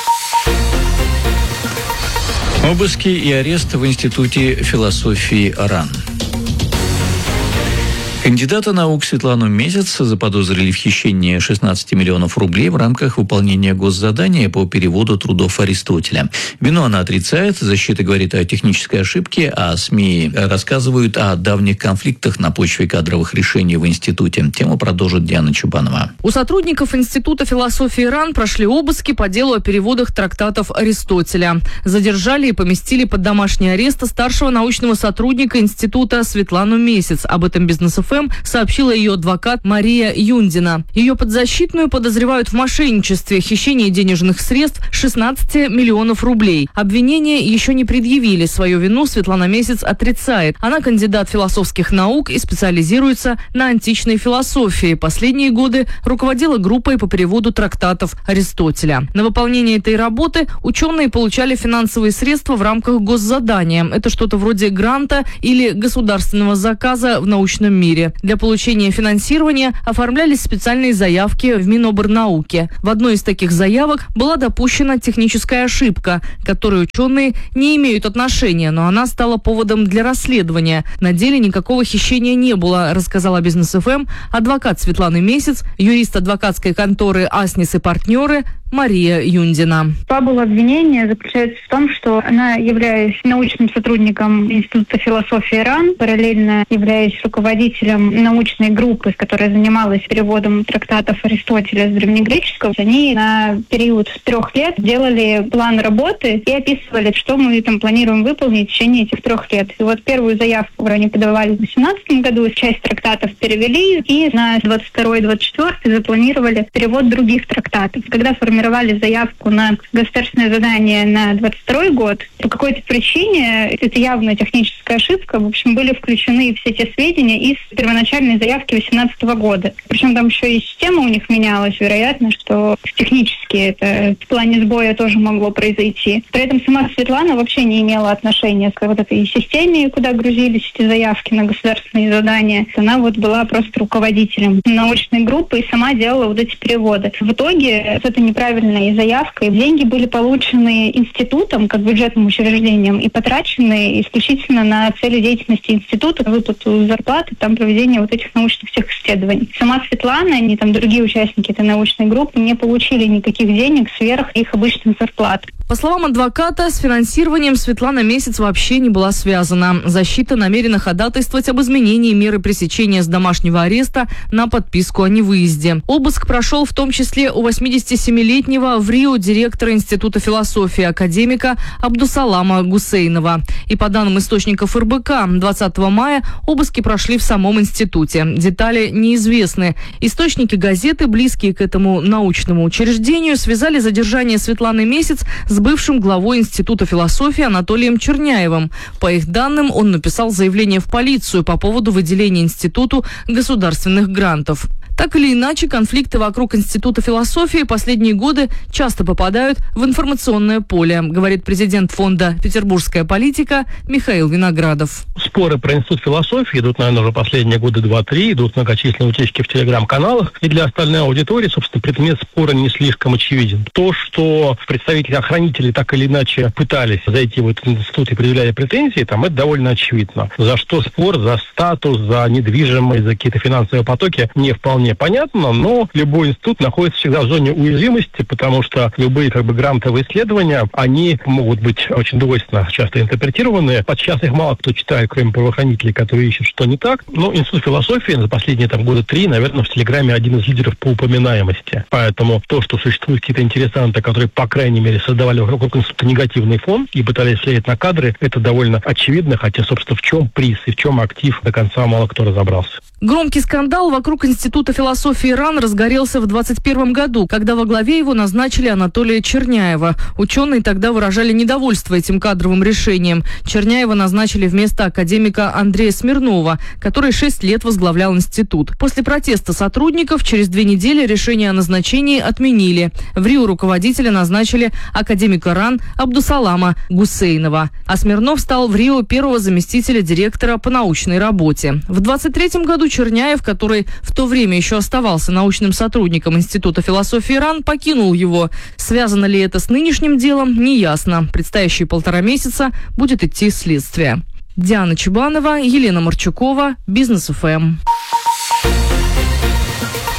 Обыски и арест в Институте философии РАН. Кандидата наук Светлану Месяц заподозрили в хищении шестнадцати миллионов рублей в рамках выполнения госзадания по переводу трудов Аристотеля. Вину она отрицает, защита говорит о технической ошибке, а СМИ рассказывают о давних конфликтах на почве кадровых решений в институте. Тему продолжит Диана Чубанова. У сотрудников Института философии РАН прошли обыски по делу о переводах трактатов Аристотеля. Задержали и поместили под домашний арест старшего научного сотрудника института Светлану Месяц. Об этом Бизнес эф эф эм сообщила ее адвокат Мария Юндина. Ее подзащитную подозревают в мошенничестве, хищении денежных средств шестнадцати миллионов рублей. Обвинения еще не предъявили. Свою вину Светлана Месяц отрицает. Она кандидат философских наук и специализируется на античной философии. Последние годы руководила группой по переводу трактатов Аристотеля. На выполнение этой работы ученые получали финансовые средства в рамках госзадания. Это что-то вроде гранта или государственного заказа в научном мире. Для получения финансирования оформлялись специальные заявки в Минобрнауке. В одной из таких заявок была допущена техническая ошибка, к которой ученые не имеют отношения, но она стала поводом для расследования. На деле никакого хищения не было, рассказала Бизнес эф эм адвокат Светланы Месяц, юрист адвокатской конторы «Аснис и партнеры» Мария Юндина. Фабула обвинения заключается в том, что она, являясь научным сотрудником Института философии РАН, параллельно являясь руководителем научной группы, которая занималась переводом трактатов Аристотеля с древнегреческого, они на период трех лет делали план работы и описывали, что мы там планируем выполнить в течение этих трех лет. И вот первую заявку они подавали в две тысячи восемнадцатом году, часть трактатов перевели, и на двадцать второй — двадцать четвёртый запланировали перевод других трактатов. Когда формировали заявку на государственное задание на двадцать второй год, по какой-то причине, это явно техническая ошибка, в общем, были включены все те сведения из первоначальной заявки две тысячи восемнадцатого года. Причем там еще и система у них менялась, вероятно, что технически это в плане сбоя тоже могло произойти. При этом сама Светлана вообще не имела отношения к вот этой системе, куда грузились эти заявки на государственные задания. Она вот была просто руководителем научной группы и сама делала вот эти переводы. В итоге это неправильно заявкой. Деньги были получены институтом, как бюджетным учреждением, и потрачены исключительно на цели деятельности института, выплату зарплаты, там проведение вот этих научных всех исследований. Сама Светлана, они там другие участники этой научной группы не получили никаких денег сверх их обычных зарплат. По словам адвоката, с финансированием Светлана Месяц вообще не была связана. Защита намерена ходатайствовать об изменении меры пресечения с домашнего ареста на подписку о невыезде. Обыск прошел в том числе у восьмидесятисемилетнего в Рио директора Института философии академика Абдусалама Гусейнова. И по данным источников эр бэ ка, двадцатого мая обыски прошли в самом институте. Детали неизвестны. Источники газеты, близкие к этому научному учреждению, связали задержание Светланы Месяц с бывшим главой Института философии Анатолием Черняевым. По их данным, он написал заявление в полицию по поводу выделения институту государственных грантов. Так или иначе, конфликты вокруг Института философии последние годы часто попадают в информационное поле, говорит президент фонда «Петербургская политика» Михаил Виноградов. Споры про Институт философии идут, наверное, уже последние годы два-три, идут многочисленные утечки в телеграм-каналах. И для остальной аудитории, собственно, предмет спора не слишком очевиден. То, что представители охранителей так или иначе пытались зайти в этот институт и предъявляли претензии, там это довольно очевидно. За что спор? За статус, за недвижимость, за какие-то финансовые потоки не вполне понятно, но любой институт находится всегда в зоне уязвимости, потому что любые как бы грантовые исследования, они могут быть очень двойственно часто интерпретированы. Подчас их мало кто читает, кроме правоохранителей, которые ищут, что не так. Но Институт философии за последние там года три, наверное, в Телеграме один из лидеров по упоминаемости. Поэтому то, что существуют какие-то интересанты, которые, по крайней мере, создавали вокруг института негативный фон и пытались влиять на кадры, это довольно очевидно, хотя, собственно, в чем приз и в чем актив, до конца мало кто разобрался. Громкий скандал вокруг Института философии РАН разгорелся в двадцать первом году, когда во главе его назначили Анатолия Черняева. Ученые тогда выражали недовольство этим кадровым решением. Черняева назначили вместо академика Андрея Смирнова, который шесть лет возглавлял институт. После протеста сотрудников через две недели решение о назначении отменили. В Рио руководителя назначили академика РАН Абдусалама Гусейнова. А Смирнов стал в Рио первого заместителя директора по научной работе. В двадцать третьем году Черняев, который в то время еще оставался научным сотрудником Института философии РАН, покинул его. Связано ли это с нынешним делом, неясно. Предстоящие полтора месяца будет идти следствие. Диана Чебанова, Елена Марчукова, Бизнес эф эм.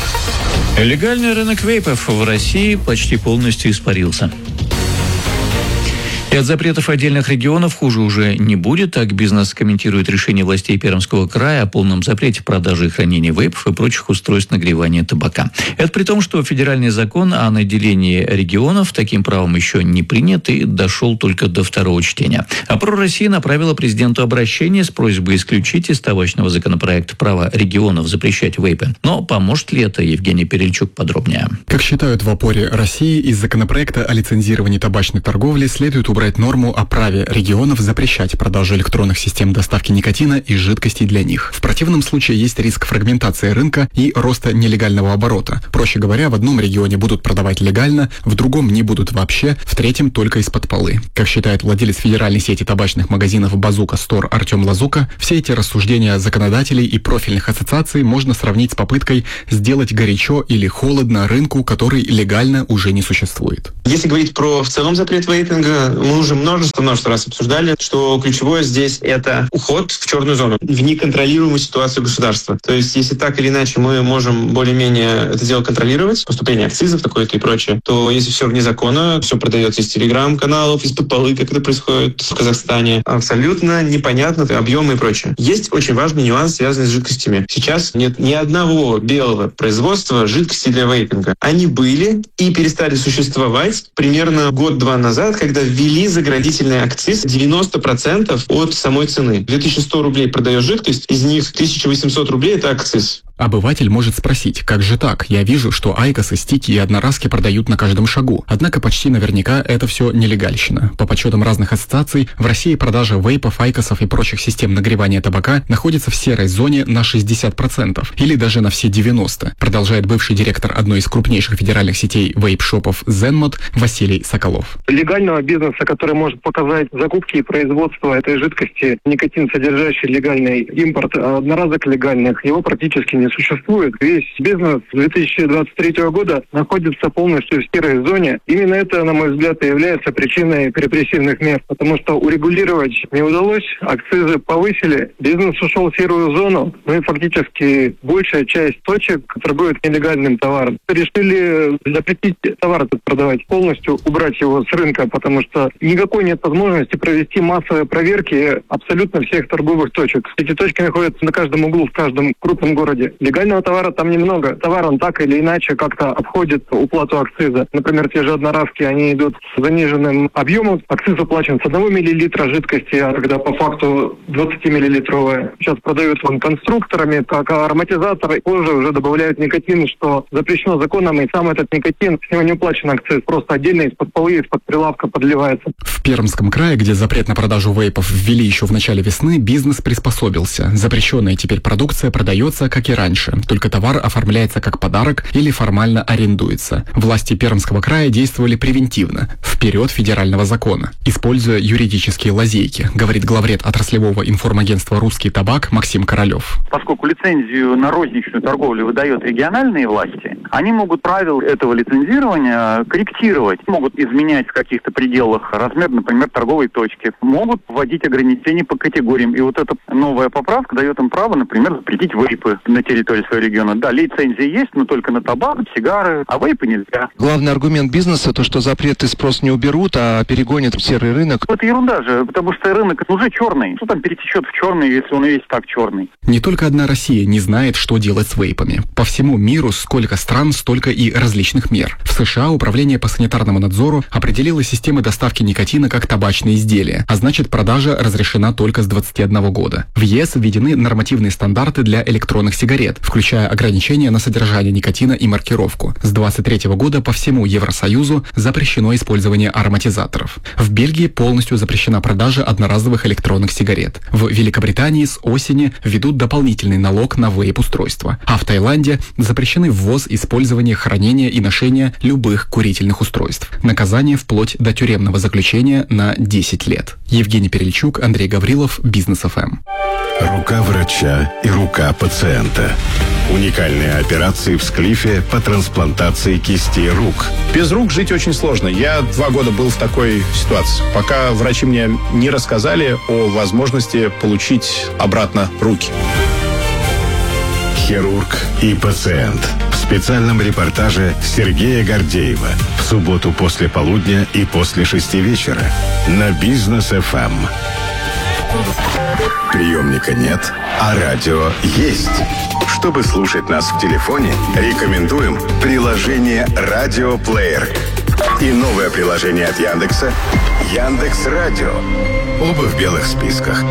Легальный рынок вейпов в России почти полностью испарился. И от запретов отдельных регионов хуже уже не будет. Так бизнес комментирует решение властей Пермского края о полном запрете продажи и хранения вейпов и прочих устройств нагревания табака. Это при том, что федеральный закон о наделении регионов таким правом еще не принят и дошел только до второго чтения. А «Про-Россия» направила президенту обращение с просьбой исключить из табачного законопроекта право регионов запрещать вейпы. Но поможет ли это? Евгений Перельчук подробнее. Как считают в «Опоре России», из законопроекта о лицензировании табачной торговли следует убрать норму о праве регионов запрещать продажу электронных систем доставки никотина и жидкостей для них. В противном случае есть риск фрагментации рынка и роста нелегального оборота. Проще говоря, в одном регионе будут продавать легально, в другом не будут вообще, в третьем только из-под полы. Как считает владелец федеральной сети табачных магазинов «Базука Стор» Артем Лазука, все эти рассуждения законодателей и профильных ассоциаций можно сравнить с попыткой сделать горячо или холодно рынку, который легально уже не существует. Если говорить про в целом запрет вейпинга, мы уже множество-множество раз обсуждали, что ключевое здесь – это уход в черную зону, в неконтролируемую ситуацию государства. То есть, если так или иначе мы можем более-менее это дело контролировать, поступление акцизов, такое-то и прочее, то если все вне закона, все продается из телеграм-каналов, из-под полы, как это происходит в Казахстане, абсолютно непонятно объемы и прочее. Есть очень важный нюанс, связанный с жидкостями. Сейчас нет ни одного белого производства жидкости для вейпинга. Они были и перестали существовать примерно год-два назад, когда ввели заградительный акциз девяносто процентов от самой цены. две тысячи сто рублей продаешь жидкость, из них тысяча восемьсот рублей – это акциз. Обыватель может спросить, как же так? Я вижу, что айкосы, стики и одноразки продают на каждом шагу. Однако почти наверняка это все нелегальщина. По подсчетам разных ассоциаций, в России продажа вейпов, айкосов и прочих систем нагревания табака находится в серой зоне на шестьдесят процентов или даже на все девяносто процентов, продолжает бывший директор одной из крупнейших федеральных сетей вейп-шопов Zenmod Василий Соколов. Легального бизнеса, который может показать закупки и производство этой жидкости, никотин содержащий легальный импорт одноразок легальных, его практически не существует. Весь бизнес с две тысячи двадцать третьего года находится полностью в серой зоне. Именно это, на мой взгляд, и является причиной репрессивных мер, потому что урегулировать не удалось, акцизы повысили, бизнес ушел в серую зону, ну и фактически большая часть точек торгуют нелегальным товаром. Решили запретить товар этот продавать, полностью убрать его с рынка, потому что никакой нет возможности провести массовые проверки абсолютно всех торговых точек. Эти точки находятся на каждом углу, в каждом крупном городе. Легального товара там немного. Товар он так или иначе как-то обходит уплату акциза. Например, те же одноразки, они идут с заниженным объемом. Акциз уплачен с одного миллилитра жидкости, а когда по факту двадцатимиллилитровая. Сейчас продают вон конструкторами, как ароматизаторы. Позже уже добавляют никотин, что запрещено законом, и сам этот никотин, с него не уплачен акциз. Просто отдельно из-под полы, из-под прилавка подливается. В Пермском крае, где запрет на продажу вейпов ввели еще в начале весны, бизнес приспособился. Запрещенная теперь продукция продается, как и раньше, только товар оформляется как подарок или формально арендуется. Власти Пермского края действовали превентивно, вперед федерального закона, используя юридические лазейки, говорит главред отраслевого информагентства «Русский табак» Максим Королев. Поскольку лицензию на розничную торговлю выдают региональные власти, они могут правила этого лицензирования корректировать, могут изменять в каких-то пределах размер, например, торговой точки, могут вводить ограничения по категориям. И вот эта новая поправка дает им право, например, запретить вейпы на территории своего региона. Да, лицензия есть, но только на табак, сигары, а вейпы нельзя. Главный аргумент бизнеса то, что запреты спрос не уберут, а перегонят в серый рынок. Это ерунда же, потому что рынок уже черный. Что там перетечет в черный, если он и есть так черный? Не только одна Россия не знает, что делать с вейпами. По всему миру сколько стран, столько и различных мер. В США Управление по санитарному надзору определило системы доставки никотина как табачные изделия, а значит, продажа разрешена только с двадцати одного года. В ЕС введены нормативные стандарты для электронных сигарет, включая ограничения на содержание никотина и маркировку. С двадцать третьего года по всему Евросоюзу запрещено использование ароматизаторов. В Бельгии полностью запрещена продажа одноразовых электронных сигарет. В Великобритании с осени введут дополнительный налог на вейп-устройства. А в Таиланде запрещены ввоз, использование, хранение и ношение любых курительных устройств. Наказание вплоть до тюремного заключения на десять лет. Евгений Перельчук, Андрей Гаврилов, Бизнес эф эм. Рука врача и рука пациента. Уникальные операции в Склифе по трансплантации кистей рук. Без рук жить очень сложно. Я два года был в такой ситуации, пока врачи мне не рассказали о возможности получить обратно руки. хирург и пациент. В специальном репортаже Сергея Гордеева в субботу после полудня и после шести вечера на Бизнес эф эм. Приемника нет, а радио есть. Чтобы слушать нас в телефоне, рекомендуем приложение «Радиоплеер» и новое приложение от Яндекса «Яндекс.Радио». Оба в белых списках.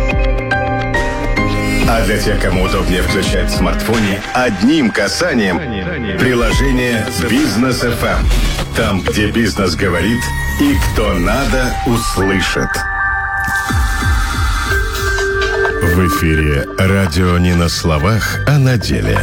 А для тех, кому удобнее включать в смартфоне, одним касанием приложение «Бизнес эф эм». Там, где бизнес говорит и кто надо, услышит. В эфире радио не на словах, а на деле.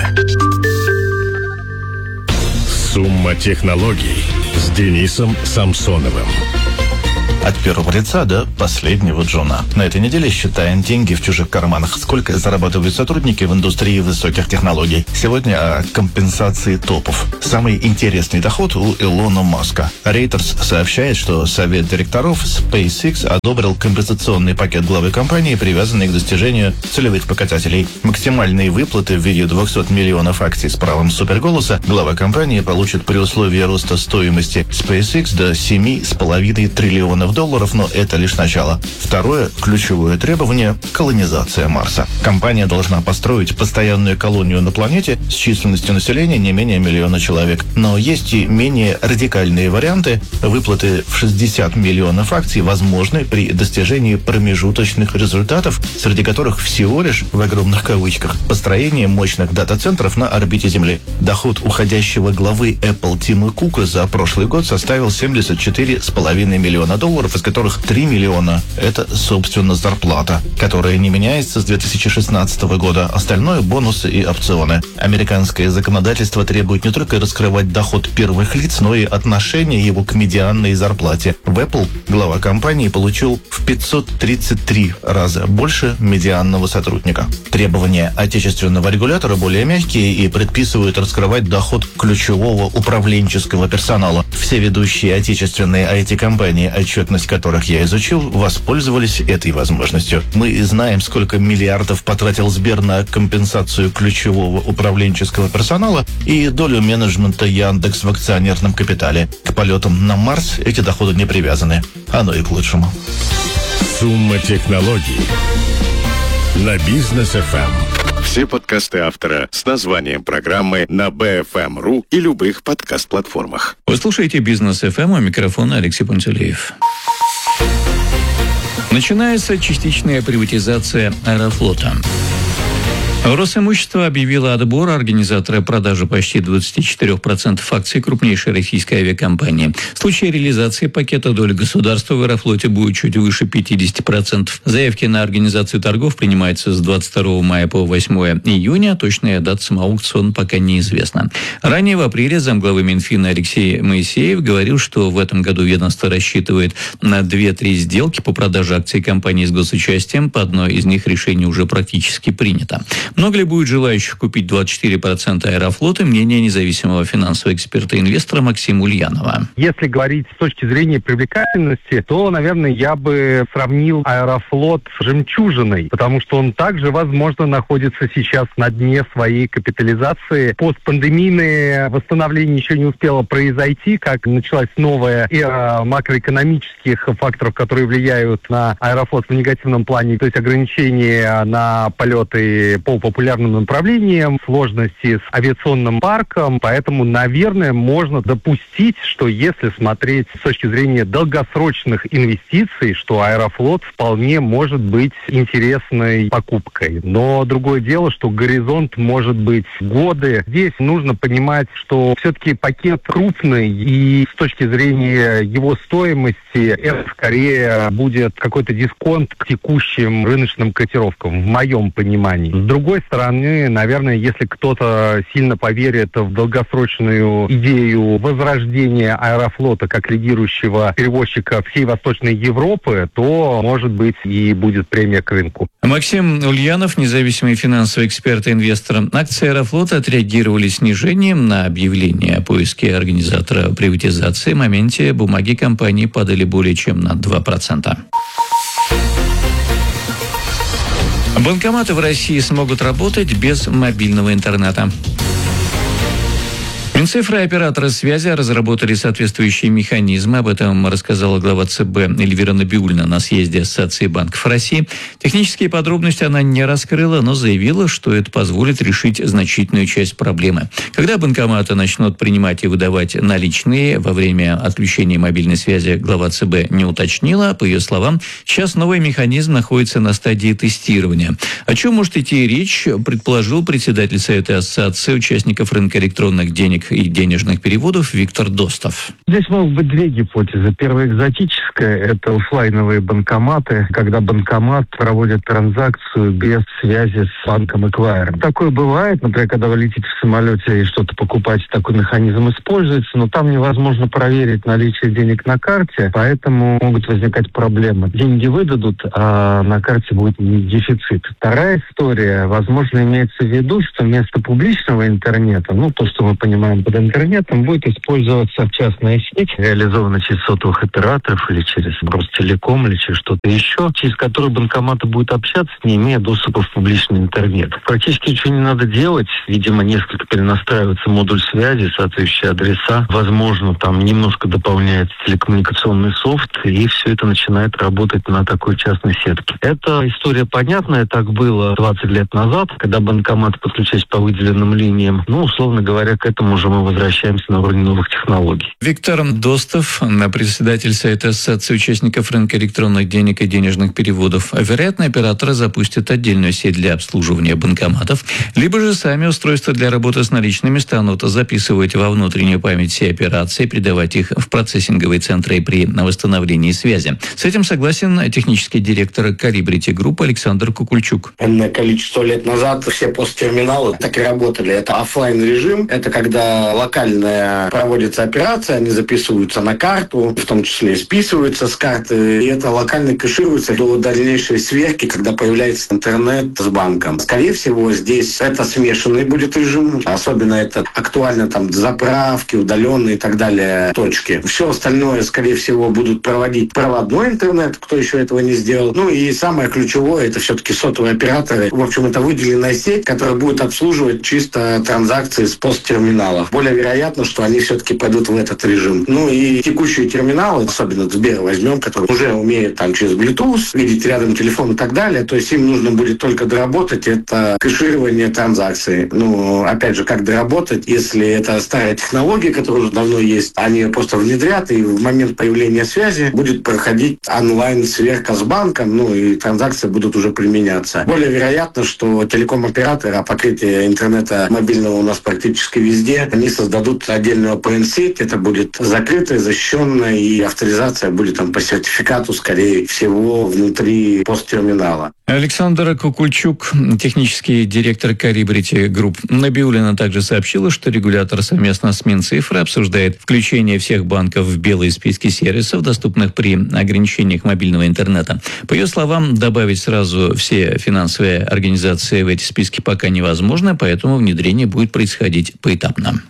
Сумма технологий с Денисом Самсоновым. От первого лица до последнего джуна. На этой неделе считаем деньги в чужих карманах. Сколько зарабатывают сотрудники в индустрии высоких технологий. Сегодня о компенсации топов. Самый интересный доход у Илона Маска. Reuters сообщает, что совет директоров SpaceX одобрил компенсационный пакет главы компании, привязанный к достижению целевых показателей. Максимальные выплаты в виде двухсот миллионов акций с правом суперголоса глава компании получит при условии роста стоимости SpaceX до семи с половиной триллионов долларов, но это лишь начало. Второе ключевое требование – колонизация Марса. Компания должна построить постоянную колонию на планете с численностью населения не менее миллиона человек. Но есть и менее радикальные варианты. Выплаты в шестьдесят миллионов акций возможны при достижении промежуточных результатов, среди которых всего лишь, в огромных кавычках, построение мощных дата-центров на орбите Земли. Доход уходящего главы Apple Тима Кука за прошлый год составил семьдесят четыре с половиной миллиона долларов, из которых три миллиона – это, собственно, зарплата, которая не меняется с две тысячи шестнадцатого года. Остальное – бонусы и опционы. Американское законодательство требует не только раскрывать доход первых лиц, но и отношение его к медианной зарплате. В Apple глава компании получил в пятьсот тридцать три раза больше медианного сотрудника. Требования отечественного регулятора более мягкие и предписывают раскрывать доход ключевого управленческого персонала. Все ведущие отечественные ай ти-компании, отчетность которых я изучил, воспользовались этой возможностью. Мы знаем, сколько миллиардов потратил Сбер на компенсацию ключевого управленческого персонала и долю менеджмента Яндекс в акционерном капитале. К полетам на Марс эти доходы не привязаны. Оно и к лучшему. Сумма технологий на Бизнес эф эм. Все подкасты автора с названием программы на би эф эм точка ру и любых подкаст-платформах. Вы слушаете Бизнес эф эм, у микрофона Алексей Пантелеев. Начинается частичная приватизация Аэрофлота. Росимущество объявило отбор организатора продажи почти двадцать четыре процента акций крупнейшей российской авиакомпании. В случае реализации пакета доля государства в Аэрофлоте будет чуть выше пятьдесят процентов. Заявки на организацию торгов принимаются с двадцать второго мая по восьмого июня. Точная дата самого аукциона пока неизвестна. Ранее в апреле замглавы Минфина Алексей Моисеев говорил, что в этом году ведомство рассчитывает на две-три сделки по продаже акций компании с госучастием. По одной из них решение уже практически принято. Много ли будет желающих купить двадцать четыре процента Аэрофлота? Мнение независимого финансового эксперта-инвестора Максима Ульянова. Если говорить с точки зрения привлекательности, то, наверное, я бы сравнил Аэрофлот с жемчужиной, потому что он также, возможно, находится сейчас на дне своей капитализации. Постпандемийное восстановление еще не успело произойти, как началась новая эра макроэкономических факторов, которые влияют на Аэрофлот в негативном плане, то есть ограничения на полеты по популярным направлениям, сложности с авиационным парком, поэтому, наверное, можно допустить, что если смотреть с точки зрения долгосрочных инвестиций, что Аэрофлот вполне может быть интересной покупкой. Но другое дело, что горизонт может быть годы. Здесь нужно понимать, что все-таки пакет крупный, и с точки зрения его стоимости это скорее будет какой-то дисконт к текущим рыночным котировкам, в моем понимании. С другой стороны, наверное, если кто-то сильно поверит в долгосрочную идею возрождения Аэрофлота как лидирующего перевозчика всей Восточной Европы, то, может быть, и будет премия к рынку. Максим Ульянов, независимый финансовый эксперт и инвестор. Акции Аэрофлота отреагировали снижением на объявление о поиске организатора приватизации. В моменте бумаги компании падали более чем на два процента. Банкоматы в России смогут работать без мобильного интернета. Минцифра и операторы связи разработали соответствующие механизмы. Об этом рассказала глава ЦБ Эльвира Набиуллина на съезде Ассоциации банков России. Технические подробности она не раскрыла, но заявила, что это позволит решить значительную часть проблемы. Когда банкоматы начнут принимать и выдавать наличные во время отключения мобильной связи, глава ЦБ не уточнила. По ее словам, сейчас новый механизм находится на стадии тестирования. О чем может идти речь, предположил председатель Совета Ассоциации участников рынка электронных денег и денежных переводов Виктор Достов. Здесь могут быть две гипотезы. Первая экзотическая – это офлайновые банкоматы, когда банкомат проводит транзакцию без связи с банком-эквайром. Такое бывает, например, когда вы летите в самолете и что-то покупаете, такой механизм используется, но там невозможно проверить наличие денег на карте, поэтому могут возникать проблемы. Деньги выдадут, а на карте будет дефицит. Вторая история, возможно, имеется в виду, что вместо публичного интернета, ну, то, что мы понимаем под интернетом, будет использоваться частная сеть, реализованная через сотовых операторов или через Ростелеком или через что-то еще, через которую банкоматы будут общаться, не имея доступа в публичный интернет. Практически ничего не надо делать. Видимо, несколько перенастраивается модуль связи, соответствующие адреса. Возможно, там немножко дополняется телекоммуникационный софт, и все это начинает работать на такой частной сетке. Эта история понятная. Так было двадцать лет назад, когда банкоматы подключались по выделенным линиям. Ну, условно говоря, к этому же мы возвращаемся на уровень новых технологий. Виктор Достов, председатель Совета Ассоциации участников рынка электронных денег и денежных переводов. А вероятно, операторы запустят отдельную сеть для обслуживания банкоматов, либо же сами устройства для работы с наличными станут записывать во внутреннюю память все операции, передавать их в процессинговые центры при восстановлении связи. С этим согласен технический директор Колибрити Групп Александр Кукульчук. Энное количество лет назад все посттерминалы так и работали. Это офлайн режим, это когда локальная проводится операция, они записываются на карту, в том числе списываются с карты, и это локально кэшируется до дальнейшей сверки, когда появляется интернет с банком. Скорее всего, здесь это смешанный будет режим, особенно это актуально там заправки, удаленные и так далее точки. Все остальное, скорее всего, будут проводить проводной интернет, кто еще этого не сделал. Ну и самое ключевое, это все-таки сотовые операторы. В общем, это выделенная сеть, которая будет обслуживать чисто транзакции с посттерминалов. Более вероятно, что они все-таки пойдут в этот режим. Ну и текущие терминалы, особенно Сбер возьмем, который уже умеет там через Bluetooth видеть рядом телефон и так далее, то есть им нужно будет только доработать это кэширование транзакций. Ну, опять же, как доработать, если это старая технология, которая уже давно есть, они ее просто внедрят, и в момент появления связи будет проходить онлайн-сверка с банком, ну и транзакции будут уже применяться. Более вероятно, что телеком-операторы, а покрытие интернета мобильного у нас практически везде, они создадут отдельную о пэ эн-сеть, это будет закрытая, защищенная, и авторизация будет там по сертификату, скорее всего, внутри посттерминала. Александр Кукульчук, технический директор Колибрити Групп. Набиуллина также сообщила, что регулятор совместно с Минцифрой обсуждает включение всех банков в белые списки сервисов, доступных при ограничениях мобильного интернета. По ее словам, добавить сразу все финансовые организации в эти списки пока невозможно, поэтому внедрение будет происходить поэтапно.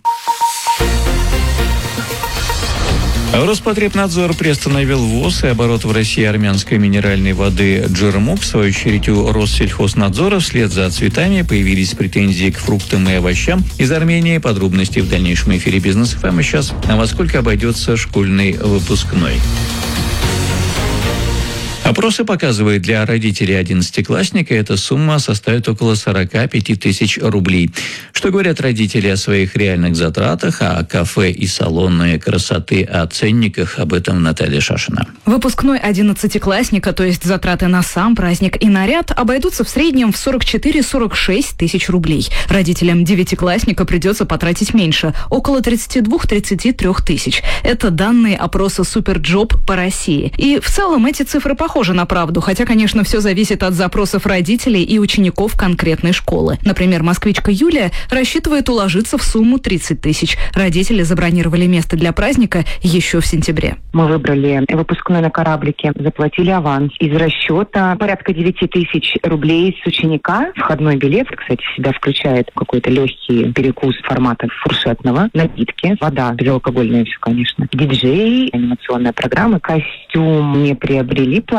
Роспотребнадзор приостановил ввоз и оборот в России армянской минеральной воды «Джермук». В свою очередь у Россельхознадзора вслед за цветами появились претензии к фруктам и овощам из Армении. Подробности в дальнейшем эфире «Бизнес эф эм». И сейчас, а во сколько обойдется школьный выпускной? Опросы показывают, для родителей одиннадцатиклассника эта сумма составит около сорок пять тысяч рублей. Что говорят родители о своих реальных затратах, о кафе и салонной красоты, о ценниках? Об этом Наталья Шашина. Выпускной одиннадцатиклассника, то есть затраты на сам праздник и наряд, обойдутся в среднем в сорок четыре - сорок шесть тысяч рублей. Родителям девятиклассника придется потратить меньше, около тридцать два - тридцать три тысяч. Это данные опроса Суперджоп по России. И в целом эти цифры похожи на правду, хотя, конечно, все зависит от запросов родителей и учеников конкретной школы. Например, москвичка Юлия рассчитывает уложиться в сумму тридцать тысяч. Родители забронировали место для праздника еще в сентябре. Мы выбрали выпускной на кораблике, заплатили аванс. Из расчета порядка девять тысяч рублей с ученика. Входной билет, кстати, в себя включает какой-то легкий перекус формата фуршетного, напитки, вода, безалкогольная все, конечно, диджей, анимационная программа, костюм не приобрели, платье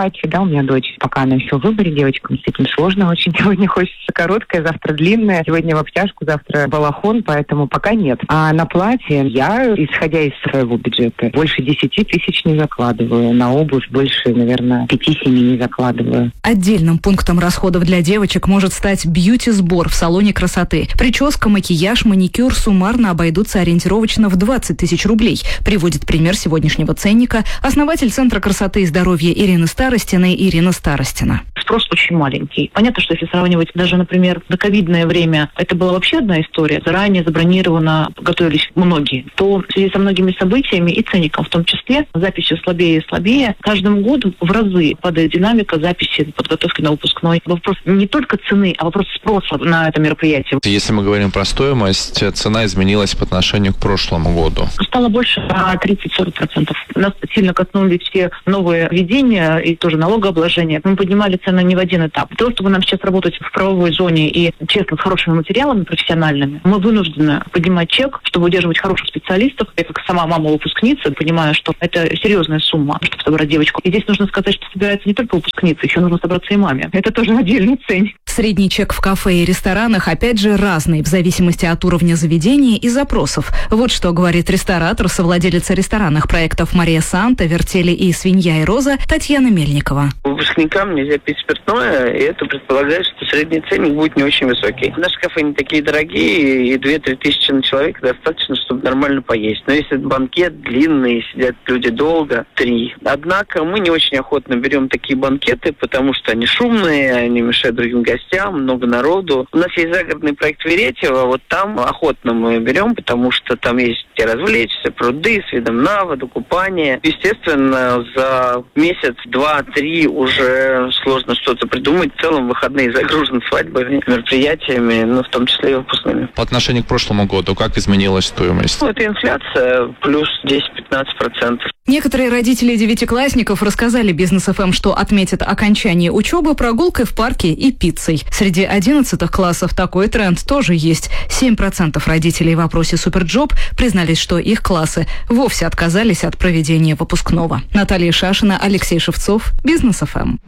платье, да, у меня дочь, пока она еще в выборе, девочкам с этим сложно очень. Сегодня хочется короткое, завтра длинное, сегодня в обтяжку, завтра балахон, поэтому пока нет. А на платье я, исходя из своего бюджета, больше десяти тысяч не закладываю. На обувь больше, наверное, пяти-семи не закладываю. Отдельным пунктом расходов для девочек может стать бьюти-сбор в салоне красоты. Прическа, макияж, маникюр суммарно обойдутся ориентировочно в двадцать тысяч рублей. Приводит пример сегодняшнего ценника основатель Центра красоты и здоровья Ирины Старостиной Ирина Старостина. Спрос очень маленький. Понятно, что если сравнивать даже, например, доковидное время, это была вообще одна история. Заранее забронировано, готовились многие. То в связи со многими событиями и ценником в том числе, записи слабее и слабее. Каждым годом в разы падает динамика записи подготовки на выпускной. Вопрос не только цены, а вопрос спроса на это мероприятие. Если мы говорим про стоимость, цена изменилась по отношению к прошлому году. Стало больше на тридцать-сорок процентов. Нас сильно коснулись все новые введения и тоже налогообложение. Мы поднимали цены не в один этап. Для того, чтобы нам сейчас работать в правовой зоне и честно с хорошими материалами профессиональными, мы вынуждены поднимать чек, чтобы удерживать хороших специалистов. Я как сама мама выпускница понимаю, что это серьезная сумма, чтобы собрать девочку. И здесь нужно сказать, что собирается не только выпускница, еще нужно собраться и маме. Это тоже отдельный ценник. Средний чек в кафе и ресторанах, опять же, разный в зависимости от уровня заведения и запросов. Вот что говорит ресторатор, совладелица ресторанных проектов «Мария Санта», «Вертели» и «Свинья и роза» Татьяна Мельникова. Выпускникам нельзя пить спиртное, и это предполагает, что средний ценник будет не очень высокий. Наши кафе не такие дорогие, и две-три тысячи на человека достаточно, чтобы нормально поесть. Но если банкет длинный, сидят люди долго, три. Однако мы не очень охотно берем такие банкеты, потому что они шумные, они мешают другим гостям, много народу. У нас есть загородный проект Веретьево, вот там охотно мы берем, потому что там есть где развлечься, пруды с видом на воду, купание. Естественно, за месяц, два, три уже сложно что-то придумать. В целом выходные загружены свадьбами, мероприятиями, ну, в том числе и выпускными. По отношению к прошлому году, как изменилась стоимость? Ну, это инфляция плюс десять-пятнадцать процентов. Некоторые родители девятиклассников рассказали Бизнес эф эм, что отметят окончание учебы прогулкой в парке и пиццей. Среди одиннадцатых классов такой тренд тоже есть. семь процентов родителей в опросе Суперджоп признались, что их классы вовсе отказались от проведения выпускного. Наталья Шашина, Алексей Шевцов, Бизнес эф эм.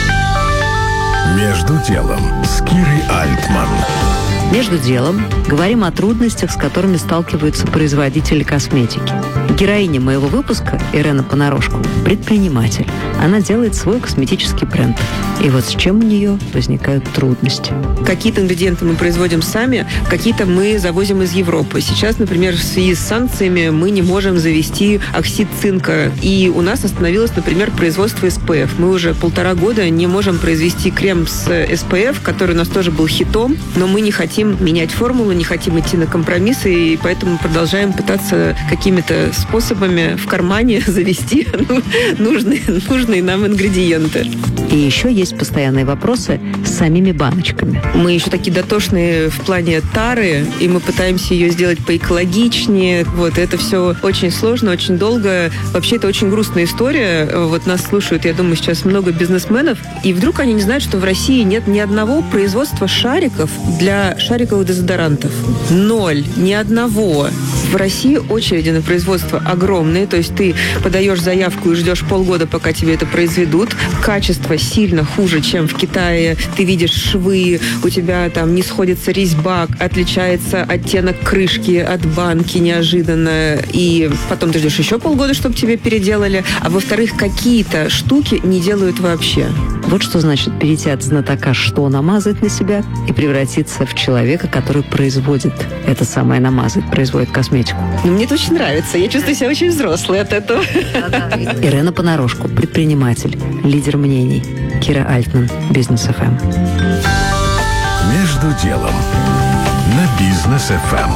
Между делом с Кирой Альтман. Между делом говорим о трудностях, с которыми сталкиваются производители косметики. Героиня моего выпуска, Ирена Понарошку, предприниматель. Она делает свой косметический бренд. И вот с чем у нее возникают трудности. Какие-то ингредиенты мы производим сами, какие-то мы завозим из Европы. Сейчас, например, в связи с санкциями мы не можем завести оксид цинка. И у нас остановилось, например, производство эс пэ эф. Мы уже полтора года не можем произвести крем с эс пэ эф, который у нас тоже был хитом, но мы не хотим менять формулу, не хотим идти на компромиссы, и поэтому продолжаем пытаться какими-то способами в кармане завести ну, нужные, нужные нам ингредиенты. И еще есть постоянные вопросы с самими баночками. Мы еще такие дотошные в плане тары, и мы пытаемся ее сделать поэкологичнее. Вот, это все очень сложно, очень долго. Вообще, это очень грустная история. Вот нас слушают, я думаю, сейчас много бизнесменов, и вдруг они не знают, что в России нет ни одного производства шариков для шариковых дезодорантов. Ноль. Ни одного. В России очереди на производство огромные, то есть ты подаешь заявку и ждешь полгода, пока тебе это произведут. Качество сильно хуже, чем в Китае. Ты видишь швы, у тебя там не сходится резьба, отличается оттенок крышки от банки неожиданно, и потом ты ждешь еще полгода, чтобы тебе переделали, а во-вторых, какие-то штуки не делают вообще. Вот что значит перейти от знатока, что намазать на себя, и превратиться в человека, который производит это самое намазать, производит косметику. Ну, мне это очень нравится. Я чувствую себя очень взрослой от этого. Ирена Понарошку, предприниматель, лидер мнений. Кира Альтман, Бизнес эф эм. Между делом на Бизнес эф эм.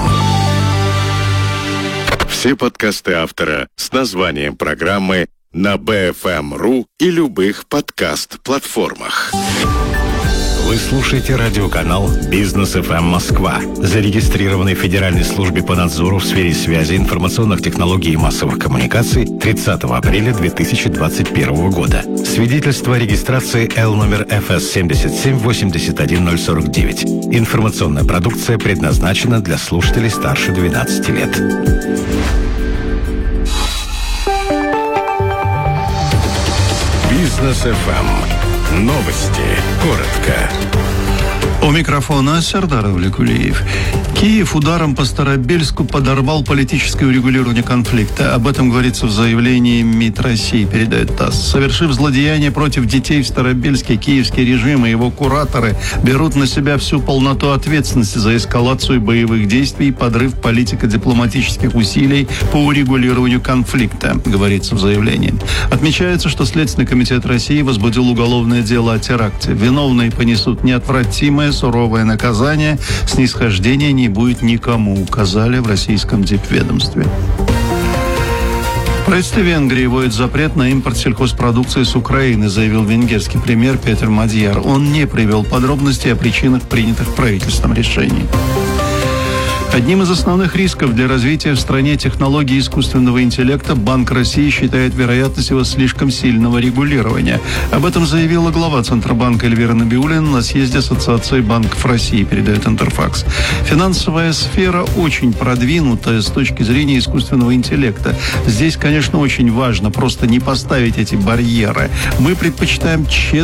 Все подкасты автора с названием программы на би эф эм точка ру и любых подкаст-платформах. Вы слушаете радиоканал «Бизнес эф эм Москва», зарегистрированный в Федеральной службе по надзору в сфере связи, информационных технологий и массовых коммуникаций тридцатого апреля две тысячи двадцать первого года. Свидетельство о регистрации Л номер эф эс семьдесят семь восемьдесят один ноль сорок девять. Информационная продукция предназначена для слушателей старше двенадцати лет. Бизнес эф эм. Новости. Коротко. У микрофона Сердар Влекулиев. Киев ударом по Старобельску подорвал политическое урегулирование конфликта. Об этом говорится в заявлении МИД России, передает ТАСС. Совершив злодеяние против детей в Старобельске, киевский режим и его кураторы берут на себя всю полноту ответственности за эскалацию боевых действий и подрыв политико-дипломатических усилий по урегулированию конфликта, говорится в заявлении. Отмечается, что Следственный комитет России возбудил уголовное дело о теракте. Виновные понесут неотвратимое суровое наказание, снисхождения не будет никому, указали в российском дипведомстве. Правительство Венгрии вводит запрет на импорт сельхозпродукции с Украины, заявил венгерский премьер Петер Мадьяр. Он не привел подробностей о причинах принятых правительством решений. Одним из основных рисков для развития в стране технологий искусственного интеллекта Банк России считает вероятность его слишком сильного регулирования. Об этом заявила глава Центробанка Эльвира Набиуллина на съезде Ассоциации банков России, передает Интерфакс. Финансовая сфера очень продвинутая с точки зрения искусственного интеллекта. Здесь, конечно, очень важно просто не поставить эти барьеры. Мы предпочитаем честно